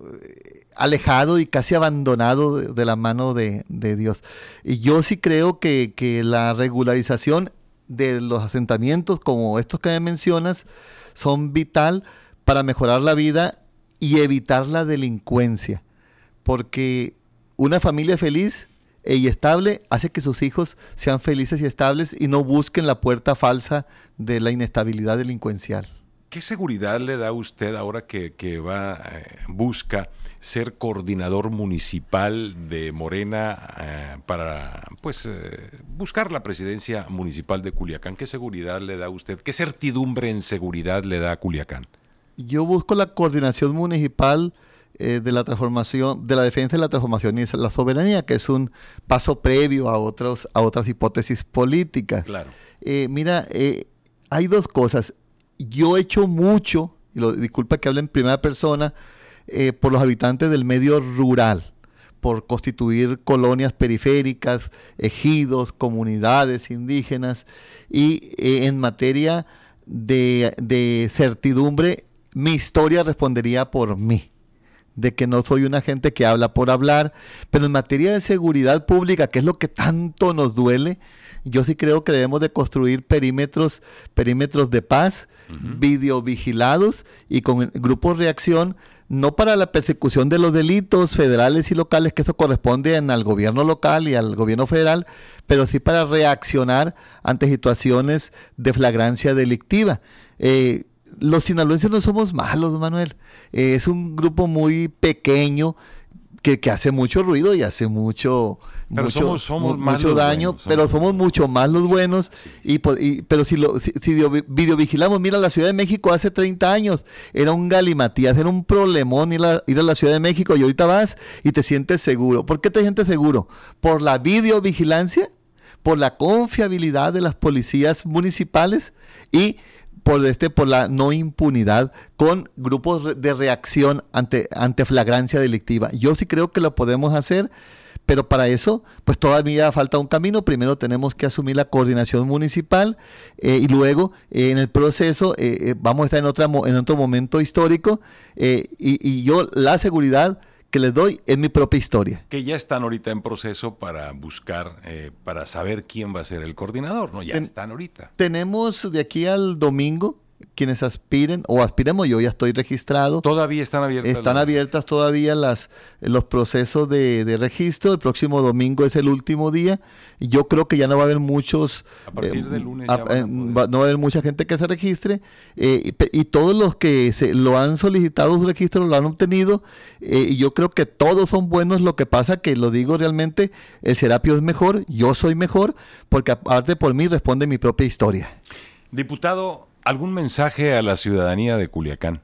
[SPEAKER 18] alejado y casi abandonado de, de la mano de, de Dios. Y yo sí creo que, que la regularización de los asentamientos como estos que me mencionas son vital para mejorar la vida y evitar la delincuencia, porque una familia feliz y estable hace que sus hijos sean felices y estables y no busquen la puerta falsa de la inestabilidad delincuencial.
[SPEAKER 4] ¿Qué seguridad le da a usted ahora que, que va, eh, busca ser coordinador municipal de Morena eh, para pues eh, buscar la presidencia municipal de Culiacán? ¿Qué seguridad le da a usted? ¿Qué certidumbre en seguridad le da a Culiacán?
[SPEAKER 18] Yo busco la coordinación municipal eh, de la transformación, de la defensa de la transformación y la soberanía, que es un paso previo a otros, a otras hipótesis políticas.
[SPEAKER 4] Claro.
[SPEAKER 18] Eh, mira, eh, hay dos cosas. Yo he hecho mucho, y lo, disculpa que hable en primera persona, eh, por los habitantes del medio rural, por constituir colonias periféricas, ejidos, comunidades indígenas, y eh, en materia de, de certidumbre, mi historia respondería por mí, de que no soy una gente que habla por hablar, pero en materia de seguridad pública, que es lo que tanto nos duele, yo sí creo que debemos de construir perímetros, perímetros de paz, uh-huh. videovigilados y con grupos de reacción, no para la persecución de los delitos federales y locales, que eso corresponde al gobierno local y al gobierno federal, pero sí para reaccionar ante situaciones de flagrancia delictiva. Eh, los sinaloenses no somos malos, Manuel. Eh, es un grupo muy pequeño que, que hace mucho ruido y hace mucho, mucho, somos, somos mu- mucho daño, buenos, pero somos, somos mucho más los buenos. Sí. Y, y, pero si, lo, si, si videovigilamos, mira, la Ciudad de México hace treinta años era un galimatías, era un problemón ir a, ir a la Ciudad de México, y ahorita vas y te sientes seguro. ¿Por qué te sientes seguro? Por la videovigilancia, por la confiabilidad de las policías municipales y por este por la no impunidad con grupos de reacción ante ante flagrancia delictiva. Yo sí creo que lo podemos hacer, pero para eso pues todavía falta un camino. Primero tenemos que asumir la coordinación municipal eh, y luego eh, en el proceso eh, eh, vamos a estar en otra en otro momento histórico eh, y, y yo la seguridad que les doy es mi propia historia.
[SPEAKER 4] Que ya están ahorita en proceso para buscar, eh, para saber quién va a ser el coordinador, ¿no? Ya Ten, están ahorita.
[SPEAKER 18] Tenemos de aquí al domingo quienes aspiren, o aspiremos, yo ya estoy registrado.
[SPEAKER 4] Todavía están abiertas.
[SPEAKER 18] Están
[SPEAKER 4] las...
[SPEAKER 18] abiertas todavía las los procesos de, de registro. El próximo domingo es el último día. Y yo creo que ya no va a haber muchos...
[SPEAKER 4] A partir eh, del lunes
[SPEAKER 18] a,
[SPEAKER 4] ya van a
[SPEAKER 18] poder. va, no va a haber mucha gente que se registre. Eh, y, y todos los que se, lo han solicitado su registro lo han obtenido. Eh, y yo creo que todos son buenos. Lo que pasa que, lo digo realmente, el Serapio es mejor, yo soy mejor, porque aparte por mí responde mi propia historia.
[SPEAKER 4] Diputado, ¿algún mensaje a la ciudadanía de Culiacán?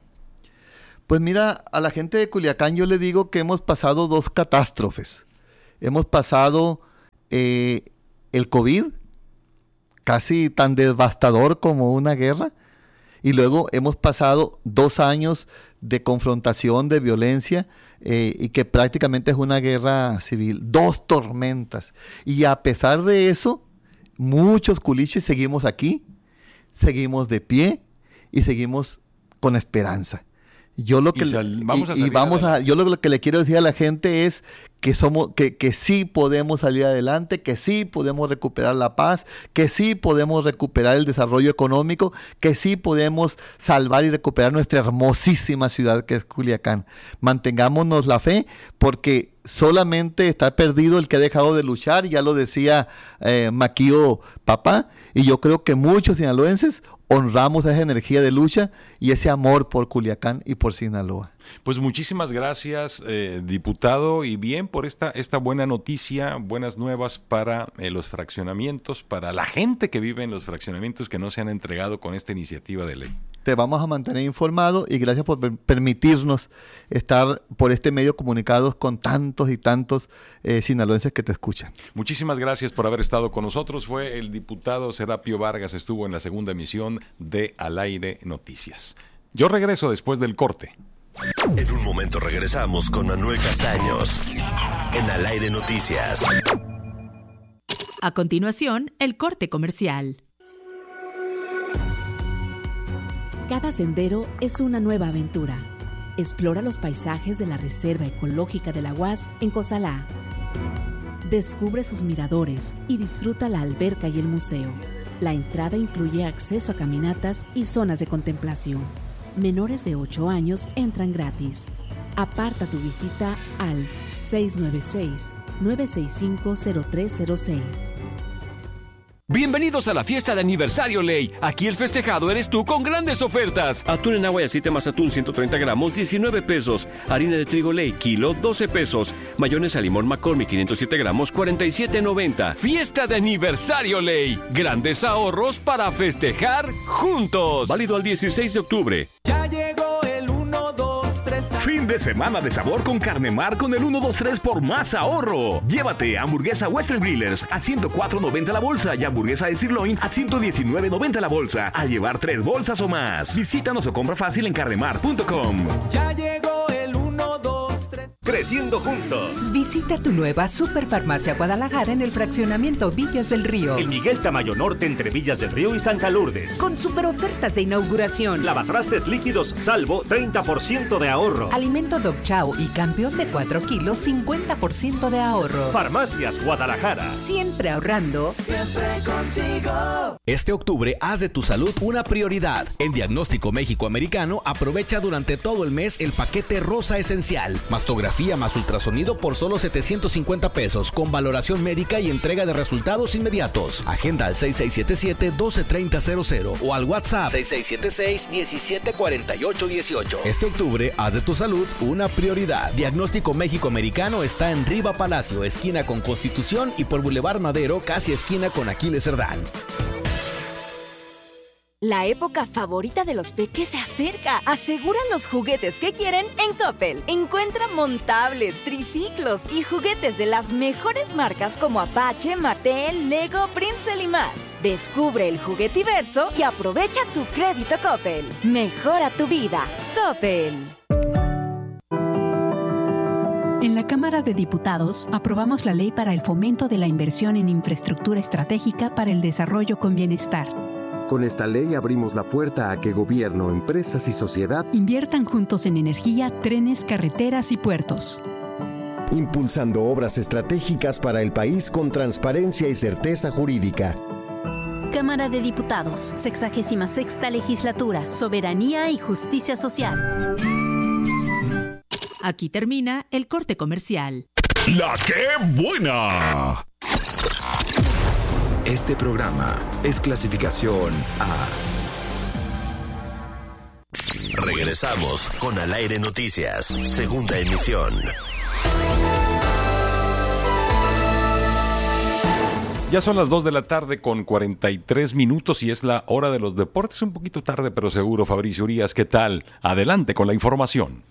[SPEAKER 18] Pues mira, a la gente de Culiacán yo le digo que hemos pasado dos catástrofes. Hemos pasado eh, el COVID, casi tan devastador como una guerra, y luego hemos pasado dos años de confrontación, de violencia, eh, y que prácticamente es una guerra civil, dos tormentas. Y a pesar de eso, muchos culiches seguimos aquí, seguimos de pie y seguimos con esperanza. Yo lo que y sal, vamos a y, y vamos a yo lo que le quiero decir a la gente es que somos que que sí podemos salir adelante, que sí podemos recuperar la paz, que sí podemos recuperar el desarrollo económico, que sí podemos salvar y recuperar nuestra hermosísima ciudad que es Culiacán. Mantengámonos la fe, porque solamente está perdido el que ha dejado de luchar, ya lo decía eh, Maquío Papá, y yo creo que muchos sinaloenses honramos esa energía de lucha y ese amor por Culiacán y por Sinaloa.
[SPEAKER 4] Pues muchísimas gracias, eh, diputado, y bien por esta, esta buena noticia, buenas nuevas para eh, los fraccionamientos, para la gente que vive en los fraccionamientos que no se han entregado con esta iniciativa de ley.
[SPEAKER 18] Te vamos a mantener informado y gracias por per- permitirnos estar por este medio comunicados con tantos y tantos eh, sinaloenses que te escuchan.
[SPEAKER 4] Muchísimas gracias por haber estado con nosotros. Fue el diputado Serapio Vargas, estuvo en la segunda emisión de Al Aire Noticias. Yo regreso después del corte.
[SPEAKER 2] En un momento regresamos con Manuel Castaños en Al Aire Noticias.
[SPEAKER 3] A continuación, el corte comercial.
[SPEAKER 19] Cada sendero es una nueva aventura. Explora los paisajes de la Reserva Ecológica de la U A S en Cozalá. Descubre sus miradores y disfruta la alberca y el museo. La entrada incluye acceso a caminatas y zonas de contemplación. Menores de ocho años entran gratis. Aparta tu visita al seis nueve seis, nueve seis cinco, cero tres cero seis.
[SPEAKER 9] Bienvenidos a la fiesta de aniversario Ley. Aquí el festejado eres tú con grandes ofertas. Atún en agua y aceite más atún ciento treinta gramos, diecinueve pesos. Harina de trigo Ley, kilo, doce pesos. Mayonesa limón McCormick, quinientos siete gramos, cuarenta y siete noventa. Fiesta de aniversario Ley. Grandes ahorros para festejar juntos. Válido al dieciséis de octubre.
[SPEAKER 11] Ya llegó el uno, dos, tres.
[SPEAKER 1] Fin de semana de sabor con Carnemar con el uno dos tres por más ahorro. Llévate hamburguesa Western Grillers a ciento cuatro noventa la bolsa y hamburguesa de sirloin a ciento diecinueve noventa la bolsa. Al llevar tres bolsas o más. Visítanos o compra fácil en carnemar punto com.
[SPEAKER 11] Ya llegó el uno, dos, tres.
[SPEAKER 15] Creciendo juntos.
[SPEAKER 16] Visita tu nueva Superfarmacia Guadalajara en el fraccionamiento Villas del Río.
[SPEAKER 15] El Miguel Tamayo Norte entre Villas del Río y Santa Lourdes.
[SPEAKER 16] Con super ofertas de inauguración.
[SPEAKER 15] Lavatrastes líquidos Salvo, treinta por ciento de ahorro.
[SPEAKER 16] Alimento Dog Chow y Campeón de cuatro kilos, cincuenta por ciento de ahorro.
[SPEAKER 15] Farmacias Guadalajara.
[SPEAKER 16] Siempre ahorrando.
[SPEAKER 11] Siempre contigo.
[SPEAKER 10] Este octubre haz de tu salud una prioridad. En Diagnóstico México Americano aprovecha durante todo el mes el paquete Rosa Esencial. Mastografía más ultrasonido por solo setecientos cincuenta pesos con valoración médica y entrega de resultados inmediatos. Agenda al seis seis siete siete, uno dos tres cero cero cero o al WhatsApp seis seis siete seis, diecisiete cuarenta y ocho dieciocho. Este octubre haz de tu salud una prioridad. Diagnóstico México Americano está en Riva Palacio, esquina con Constitución, y por Boulevard Madero, casi esquina con Aquiles Cerdán.
[SPEAKER 7] La época favorita de los peques se acerca. Aseguran los juguetes que quieren en Coppel. Encuentra montables, triciclos y juguetes de las mejores marcas como Apache, Mattel, Lego, Princeton y más. Descubre el juguetiverso y aprovecha tu crédito Coppel. Mejora tu vida. Coppel.
[SPEAKER 20] En la Cámara de Diputados aprobamos la Ley para el Fomento de la Inversión en Infraestructura Estratégica para el Desarrollo con Bienestar.
[SPEAKER 21] Con esta ley abrimos la puerta a que gobierno, empresas y sociedad
[SPEAKER 20] inviertan juntos en energía, trenes, carreteras y puertos.
[SPEAKER 21] Impulsando obras estratégicas para el país con transparencia y certeza jurídica.
[SPEAKER 22] Cámara de Diputados, sexagésima sexta Legislatura, Soberanía y Justicia Social.
[SPEAKER 3] Aquí termina el corte comercial.
[SPEAKER 1] ¡La qué buena!
[SPEAKER 2] Este programa es clasificación A. Regresamos con Al Aire Noticias, segunda emisión.
[SPEAKER 4] Ya son las dos de la tarde con cuarenta y tres minutos y es la hora de los deportes. Un poquito tarde, pero seguro. Fabricio Urias, ¿qué tal? Adelante con la información.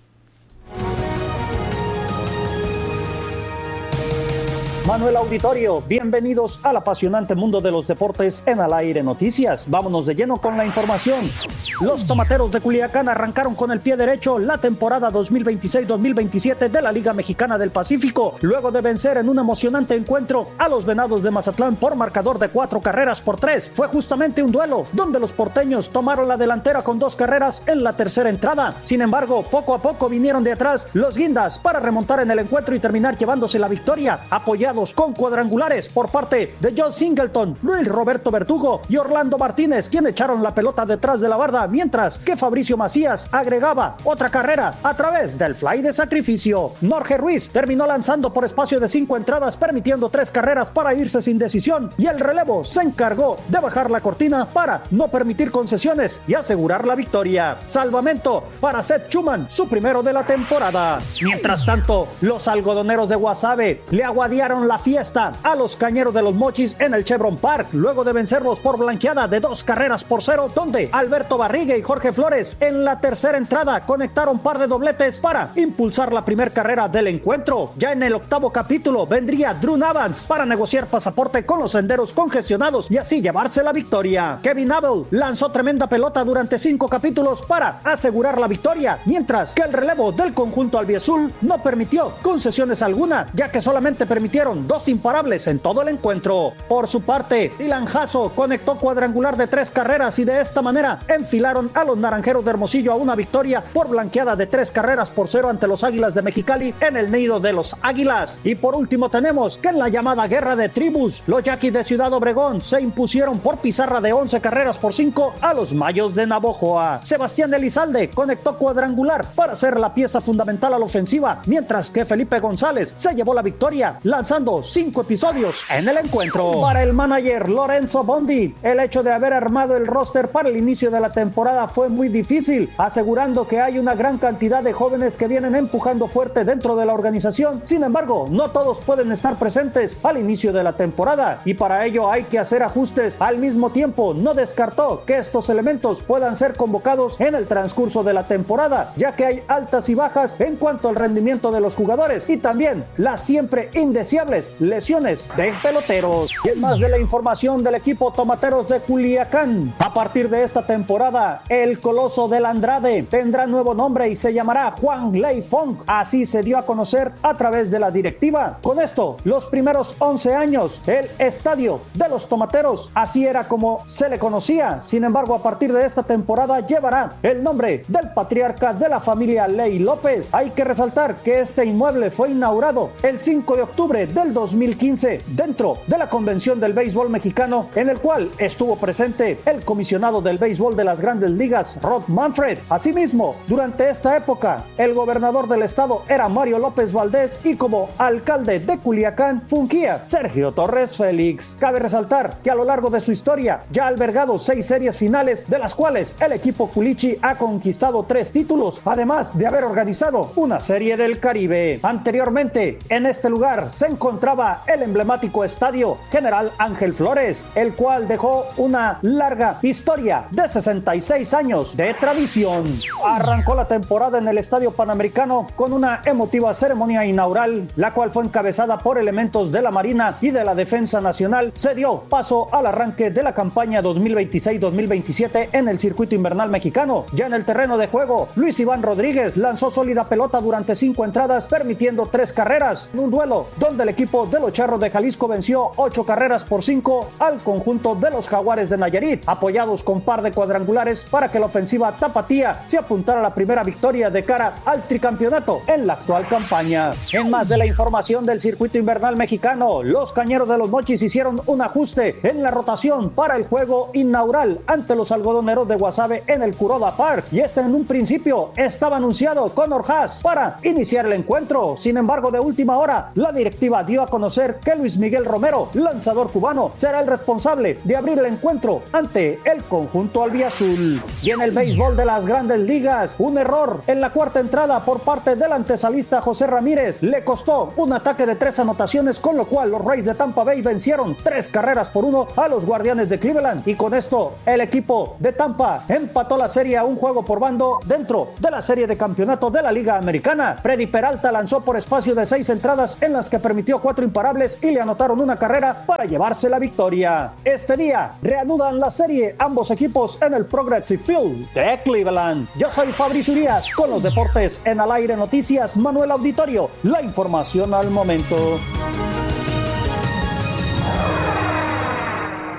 [SPEAKER 23] Manuel Auditorio, bienvenidos al apasionante mundo de los deportes en Al Aire Noticias. Vámonos de lleno con la información. Los tomateros de Culiacán arrancaron con el pie derecho la temporada dos mil veintiséis dos mil veintisiete de la Liga Mexicana del Pacífico, luego de vencer en un emocionante encuentro a los Venados de Mazatlán por marcador de cuatro carreras por tres. Fue justamente un duelo donde los porteños tomaron la delantera con dos carreras en la tercera entrada. Sin embargo, poco a poco vinieron de atrás los guindas para remontar en el encuentro y terminar llevándose la victoria, apoyado apoyados con cuadrangulares por parte de John Singleton, Luis Roberto Verdugo y Orlando Martínez, quien echaron la pelota detrás de la barda, mientras que Fabricio Macías agregaba otra carrera a través del fly de sacrificio. Jorge Ruiz terminó lanzando por espacio de cinco entradas, permitiendo tres carreras para irse sin decisión, y el relevo se encargó de bajar la cortina para no permitir concesiones y asegurar la victoria. Salvamento para Seth Schumann, su primero de la temporada. Mientras tanto, los algodoneros de Guasave le aguadiaron la fiesta a los Cañeros de los Mochis en el Chevron Park, luego de vencerlos por blanqueada de dos carreras por cero, donde Alberto Barriga y Jorge Flores en la tercera entrada conectaron par de dobletes para impulsar la primera carrera del encuentro. Ya en el octavo capítulo vendría Drew Navans para negociar pasaporte con los senderos congestionados y así llevarse la victoria. Kevin Abel lanzó tremenda pelota durante cinco capítulos para asegurar la victoria, mientras que el relevo del conjunto albiazul no permitió concesiones alguna, ya que solamente permitieron dos imparables en todo el encuentro. Por su parte, Dylan Jasso conectó cuadrangular de tres carreras y de esta manera enfilaron a los Naranjeros de Hermosillo a una victoria por blanqueada de tres carreras por cero ante los Águilas de Mexicali en el nido de los Águilas. Y por último tenemos que en la llamada guerra de tribus, los Yaquis de Ciudad Obregón se impusieron por pizarra de once carreras por cinco a los Mayos de Navojoa. Sebastián Elizalde conectó cuadrangular para ser la pieza fundamental a la ofensiva, mientras que Felipe González se llevó la victoria lanzando cinco episodios en el encuentro. Para el manager Lorenzo Bondi, el hecho de haber armado el roster para el inicio de la temporada fue muy difícil, asegurando que hay una gran cantidad de jóvenes que vienen empujando fuerte dentro de la organización. Sin embargo, no todos pueden estar presentes al inicio de la temporada y para ello hay que hacer ajustes. Al mismo tiempo, no descartó que estos elementos puedan ser convocados en el transcurso de la temporada, ya que hay altas y bajas en cuanto al rendimiento de los jugadores y también las siempre indeseables lesiones de peloteros. Y en más de la información del equipo Tomateros de Culiacán, a partir de esta temporada, el Coloso del Andrade tendrá nuevo nombre y se llamará Juan Lei Fong. Así se dio a conocer a través de la directiva. Con esto, los primeros once años, el estadio de los Tomateros, así era como se le conocía. Sin embargo, a partir de esta temporada llevará el nombre del patriarca de la familia Lei López. Hay que resaltar que este inmueble fue inaugurado el cinco de octubre del dos mil quince dentro de la Convención del Béisbol Mexicano, en el cual estuvo presente el comisionado del béisbol de las Grandes Ligas, Rob Manfred. Asimismo, durante esta época, el gobernador del estado era Mario López Valdés y como alcalde de Culiacán fungía Sergio Torres Félix. Cabe resaltar que a lo largo de su historia ya ha albergado seis series finales, de las cuales el equipo Culichi ha conquistado tres títulos, además de haber organizado una serie del Caribe. Anteriormente, en este lugar se encontraba el emblemático estadio General Ángel Flores, el cual dejó una larga historia de sesenta y seis años de tradición. Arrancó la temporada en el Estadio Panamericano con una emotiva ceremonia inaugural, la cual fue encabezada por elementos de la Marina y de la Defensa Nacional. Se dio paso al arranque de la campaña dos mil veintiséis dos mil veintisiete en el circuito invernal mexicano. Ya en el terreno de juego, Luis Iván Rodríguez lanzó sólida pelota durante cinco entradas, permitiendo tres carreras, en un duelo donde el equipo de los Charros de Jalisco venció ocho carreras por cinco al conjunto de los Jaguares de Nayarit, apoyados con par de cuadrangulares para que la ofensiva tapatía se apuntara a la primera victoria de cara al tricampeonato en la actual campaña. En más de la información del circuito invernal mexicano, los Cañeros de los Mochis hicieron un ajuste en la rotación para el juego inaugural ante los algodoneros de Guasave en el Kuroda Park, y este en un principio estaba anunciado Connor Haas para iniciar el encuentro. Sin embargo, de última hora, la directiva dio a conocer que Luis Miguel Romero, lanzador cubano, será el responsable de abrir el encuentro ante el conjunto albiazul. Y en el béisbol de las Grandes Ligas, un error en la cuarta entrada por parte del antesalista José Ramírez le costó un ataque de tres anotaciones, con lo cual los Rays de Tampa Bay vencieron tres carreras por uno a los Guardianes de Cleveland, y con esto el equipo de Tampa empató la serie a un juego por bando dentro de la serie de campeonato de la Liga Americana. Freddy Peralta lanzó por espacio de seis entradas en las que permitió cuatro imparables y le anotaron una carrera para llevarse la victoria. Este día reanudan la serie ambos equipos en el Progressive Field de Cleveland. Yo soy Fabricio Urias con los deportes en Al Aire Noticias. Manuel Auditorio, la información al momento.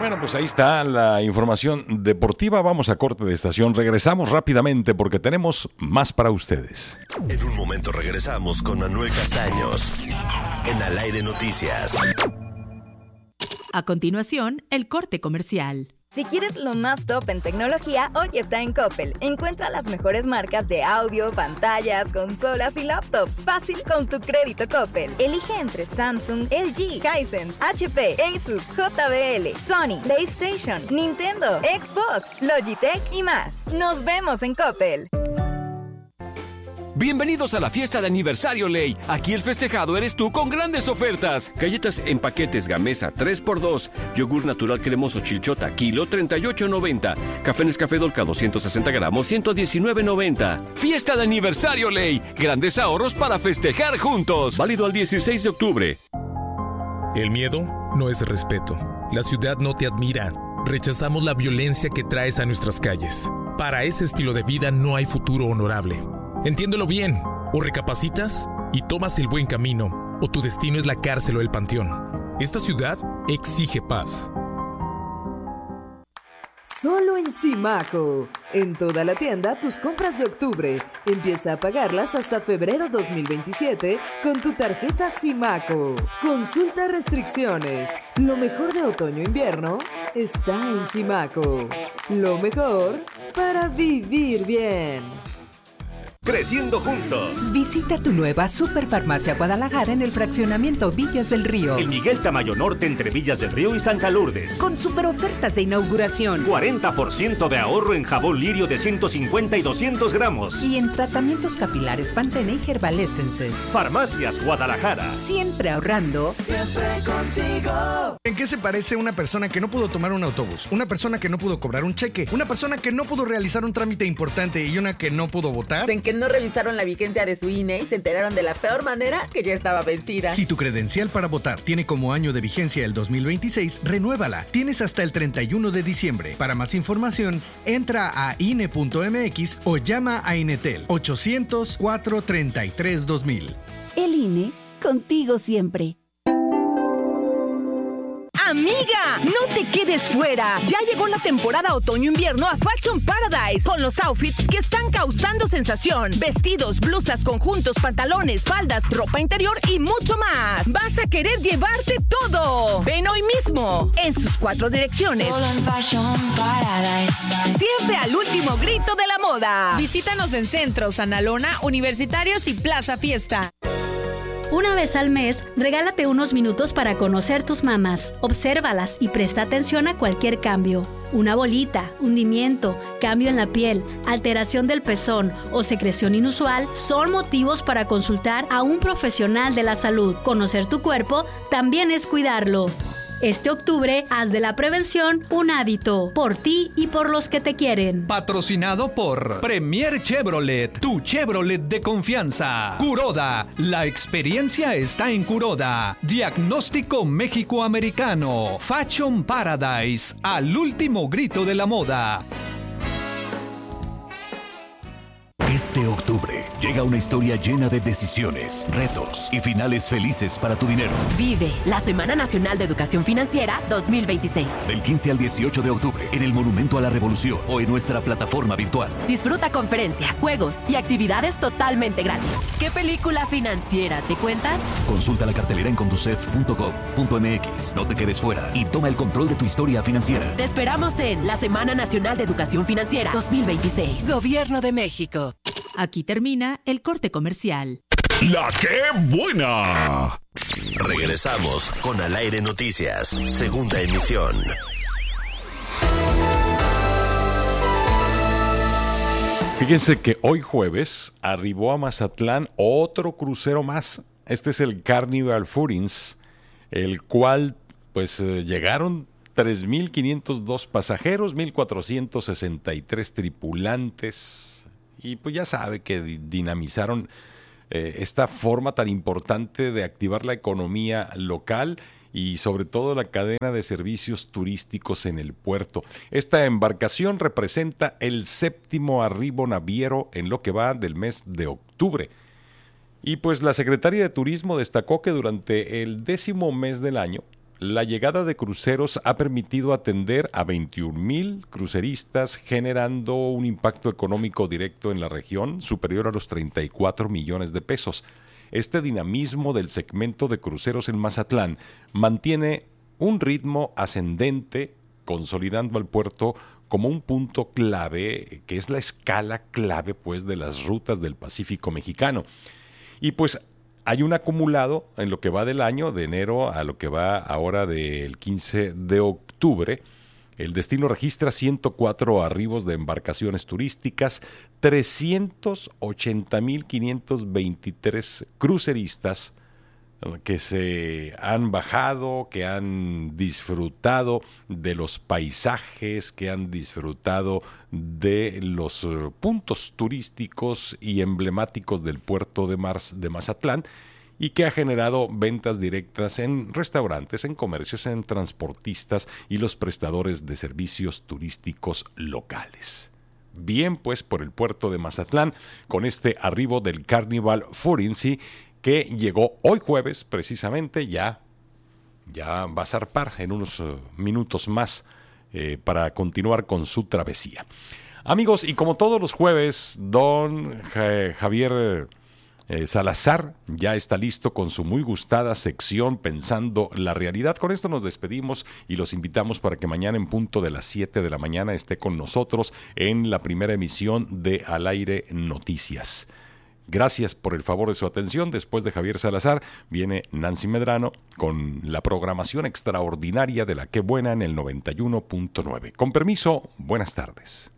[SPEAKER 4] Bueno, pues ahí está la información deportiva. Vamos a corte de estación. Regresamos rápidamente porque tenemos más para ustedes.
[SPEAKER 2] En un momento regresamos con Manuel Castaños en Al Aire Noticias.
[SPEAKER 3] A continuación, el corte comercial.
[SPEAKER 7] Si quieres lo más top en tecnología, hoy está en Coppel. Encuentra las mejores marcas de audio, pantallas, consolas y laptops. Fácil con tu crédito Coppel. Elige entre Samsung, L G, Hisense, H P, Asus, J B L, Sony, PlayStation, Nintendo, Xbox, Logitech y más. Nos vemos en Coppel.
[SPEAKER 9] Bienvenidos a la fiesta de aniversario Ley. Aquí el festejado eres tú con grandes ofertas. Galletas en paquetes Gamesa tres por dos. Yogur natural cremoso Chilchota kilo treinta y ocho noventa. Café Nescafé Dolca doscientos sesenta gramos ciento diecinueve noventa. Fiesta de aniversario Ley. Grandes ahorros para festejar juntos. Válido al dieciséis de octubre.
[SPEAKER 5] El miedo no es respeto. La ciudad no te admira. Rechazamos la violencia que traes a nuestras calles. Para ese estilo de vida no hay futuro honorable. Entiéndelo bien, o recapacitas y tomas el buen camino, o tu destino es la cárcel o el panteón. Esta ciudad exige paz.
[SPEAKER 6] Solo en Simaco. En toda la tienda, tus compras de octubre. Empieza a pagarlas hasta febrero dos mil veintisiete con tu tarjeta Simaco. Consulta restricciones. Lo mejor de otoño-invierno está en Simaco. Lo mejor para vivir bien.
[SPEAKER 15] Creciendo juntos.
[SPEAKER 16] Visita tu nueva Superfarmacia Guadalajara en el fraccionamiento Villas del Río.
[SPEAKER 15] El Miguel Tamayo Norte entre Villas del Río y Santa Lourdes.
[SPEAKER 16] Con super ofertas de inauguración.
[SPEAKER 15] cuarenta por ciento de ahorro en jabón Lirio de ciento cincuenta y doscientos gramos.
[SPEAKER 16] Y en tratamientos capilares Pantene y Herbal Essences.
[SPEAKER 15] Farmacias Guadalajara.
[SPEAKER 16] Siempre ahorrando.
[SPEAKER 11] Siempre contigo.
[SPEAKER 8] ¿En qué se parece una persona que no pudo tomar un autobús? Una persona que no pudo cobrar un cheque. Una persona que no pudo realizar un trámite importante y una que no pudo votar.
[SPEAKER 24] En que no revisaron la vigencia de su I N E y se enteraron de la peor manera que ya estaba vencida.
[SPEAKER 8] Si tu credencial para votar tiene como año de vigencia el dos mil veintiséis, renuévala. Tienes hasta el treinta y uno de diciembre. Para más información, entra a I N E punto M X o llama a Inetel ochocientos, cuatrocientos treinta y tres, dos mil.
[SPEAKER 25] El I N E, contigo siempre.
[SPEAKER 12] Amiga, no te quedes fuera. Ya llegó la temporada otoño-invierno a Fashion Paradise con los outfits que están causando sensación. Vestidos, blusas, conjuntos, pantalones, faldas, ropa interior y mucho más. Vas a querer llevarte todo. Ven hoy mismo en sus cuatro direcciones.
[SPEAKER 13] Solo en Fashion Paradise.
[SPEAKER 12] Siempre al último grito de la moda.
[SPEAKER 14] Visítanos en Centro, Sanalona, Universitarios y Plaza Fiesta.
[SPEAKER 26] Una vez al mes, regálate unos minutos para conocer tus mamas. Obsérvalas y presta atención a cualquier cambio. Una bolita, hundimiento, cambio en la piel, alteración del pezón o secreción inusual son motivos para consultar a un profesional de la salud. Conocer tu cuerpo también es cuidarlo. Este octubre, haz de la prevención un hábito, por ti y por los que te quieren.
[SPEAKER 27] Patrocinado por Premier Chevrolet, tu Chevrolet de confianza. Kuroda, la experiencia está en Kuroda. Diagnóstico México-Americano. Fashion Paradise, al último grito de la moda.
[SPEAKER 28] Este octubre llega una historia llena de decisiones, retos y finales felices para tu dinero.
[SPEAKER 29] Vive la Semana Nacional de Educación Financiera dos mil veintiséis.
[SPEAKER 28] Del quince al dieciocho de octubre en el Monumento a la Revolución o en nuestra plataforma virtual.
[SPEAKER 29] Disfruta conferencias, juegos y actividades totalmente gratis. ¿Qué película financiera te cuentas?
[SPEAKER 28] Consulta la cartelera en conducef punto gov punto m x. No te quedes fuera y toma el control de tu historia financiera.
[SPEAKER 29] Te esperamos en la Semana Nacional de Educación Financiera dos mil veintiséis. Gobierno de México.
[SPEAKER 3] Aquí termina el corte comercial.
[SPEAKER 2] ¡La qué buena! Regresamos con Al Aire Noticias, segunda emisión.
[SPEAKER 4] Fíjense que hoy jueves arribó a Mazatlán otro crucero más. Este es el Carnival Furins, el cual pues eh, llegaron tres mil quinientos dos pasajeros, mil cuatrocientos sesenta y tres tripulantes. Y pues ya sabe que dinamizaron eh, esta forma tan importante de activar la economía local y sobre todo la cadena de servicios turísticos en el puerto. Esta embarcación representa el séptimo arribo naviero en lo que va del mes de octubre. Y pues la Secretaría de Turismo destacó que durante el décimo mes del año, la llegada de cruceros ha permitido atender a veintiún mil cruceristas, generando un impacto económico directo en la región superior a los treinta y cuatro millones de pesos. Este dinamismo del segmento de cruceros en Mazatlán mantiene un ritmo ascendente, consolidando al puerto como un punto clave, que es la escala clave pues de las rutas del Pacífico mexicano. Y pues hay un acumulado en lo que va del año, de enero a lo que va ahora del quince de octubre. El destino registra ciento cuatro arribos de embarcaciones turísticas, trescientos ochenta mil quinientos veintitrés cruceristas que se han bajado, que han disfrutado de los paisajes, que han disfrutado de los puntos turísticos y emblemáticos del puerto de, Mar- de Mazatlán, y que ha generado ventas directas en restaurantes, en comercios, en transportistas y los prestadores de servicios turísticos locales. Bien, pues por el puerto de Mazatlán, con este arribo del Carnival Forense, que llegó hoy jueves precisamente, ya, ya va a zarpar en unos uh, minutos más eh, para continuar con su travesía. Amigos, y como todos los jueves, don eh, Javier eh, Salazar ya está listo con su muy gustada sección Pensando la Realidad. Con esto nos despedimos y los invitamos para que mañana en punto de las siete de la mañana esté con nosotros en la primera emisión de Al Aire Noticias. Gracias por el favor de su atención. Después de Javier Salazar viene Nancy Medrano con la programación extraordinaria de La Qué Buena en el noventa y uno punto nueve. Con permiso, buenas tardes.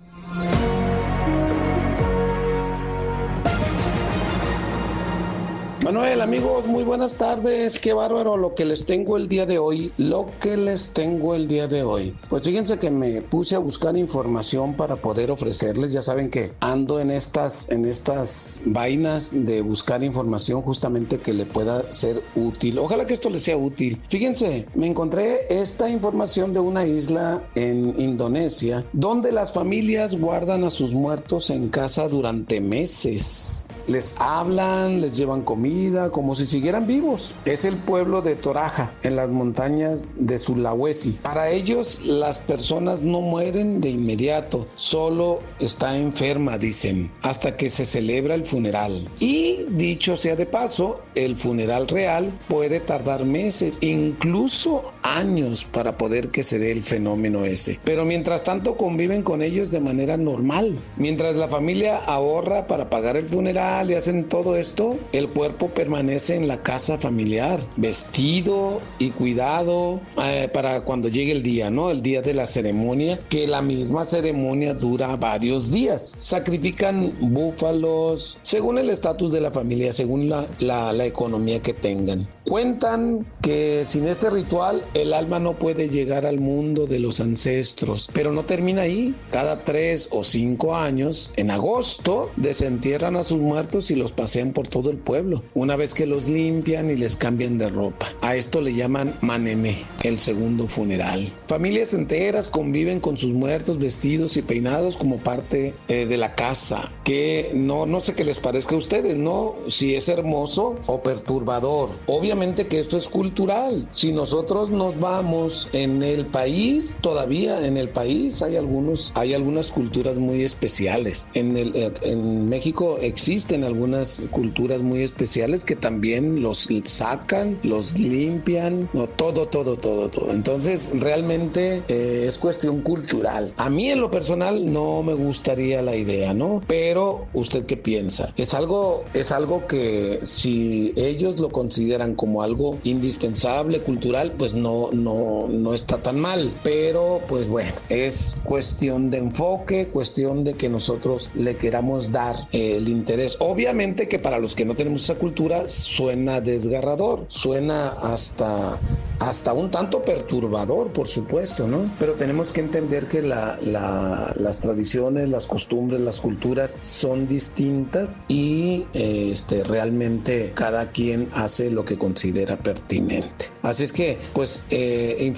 [SPEAKER 1] Manuel, amigos, muy buenas tardes. Qué bárbaro lo que les tengo el día de hoy. Lo que les tengo el día de hoy. Pues fíjense que me puse a buscar información para poder ofrecerles. Ya saben que ando en estas, en estas vainas de buscar información justamente que le pueda ser útil. Ojalá que esto les sea útil. Fíjense, me encontré esta información de una isla en Indonesia donde las familias guardan a sus muertos en casa durante meses. Les hablan, les llevan comida, como si siguieran vivos. Es el pueblo de Toraja, en las montañas de Sulawesi. Para ellos, las personas no mueren de inmediato, solo está enferma, dicen, hasta que se celebra el funeral. Y, dicho sea de paso, el funeral real puede tardar meses, incluso años, para poder que se dé el fenómeno ese. Pero mientras tanto conviven con ellos de manera normal. Mientras la familia ahorra para pagar el funeral y hacen todo esto, el cuerpo permanece en la casa familiar, vestido y cuidado eh, para cuando llegue el día, ¿no? El día de la ceremonia, que la misma ceremonia dura varios días. Sacrifican búfalos, según el estatus de la familia, según la, la, la economía que tengan. Cuentan que sin este ritual el alma no puede llegar al mundo de los ancestros, pero no termina ahí. Cada tres o cinco años, en agosto, desentierran a sus muertos y los pasean por todo el pueblo, una vez que los limpian y les cambian de ropa. A esto le llaman manené, el segundo funeral. Familias enteras conviven con sus muertos vestidos y peinados como parte eh, de la casa, que no, no sé qué les parezca a ustedes, ¿no? Si es hermoso o perturbador. Obviamente que esto es cultural. Si nosotros nos vamos en el país, todavía en el país hay algunos, hay algunas culturas muy especiales. En el, en México existen algunas culturas muy especiales que también los sacan, los limpian, no, todo, todo, todo, todo. Entonces, realmente eh, es cuestión cultural. A mí en lo personal no me gustaría la idea, ¿no? Pero, ¿usted qué piensa? Es algo, es algo que si ellos lo consideran como algo indispensable, cultural, pues no, no, no está tan mal. Pero, pues bueno, es cuestión de enfoque, cuestión de que nosotros le queramos dar eh, el interés. Obviamente que para los que no tenemos esa cultura suena desgarrador, suena hasta, hasta un tanto perturbador, por supuesto, ¿no? Pero tenemos que entender que la, la, las tradiciones, las costumbres, las culturas son distintas y eh, este, realmente cada quien hace lo que considera pertinente. Así es que, pues, eh,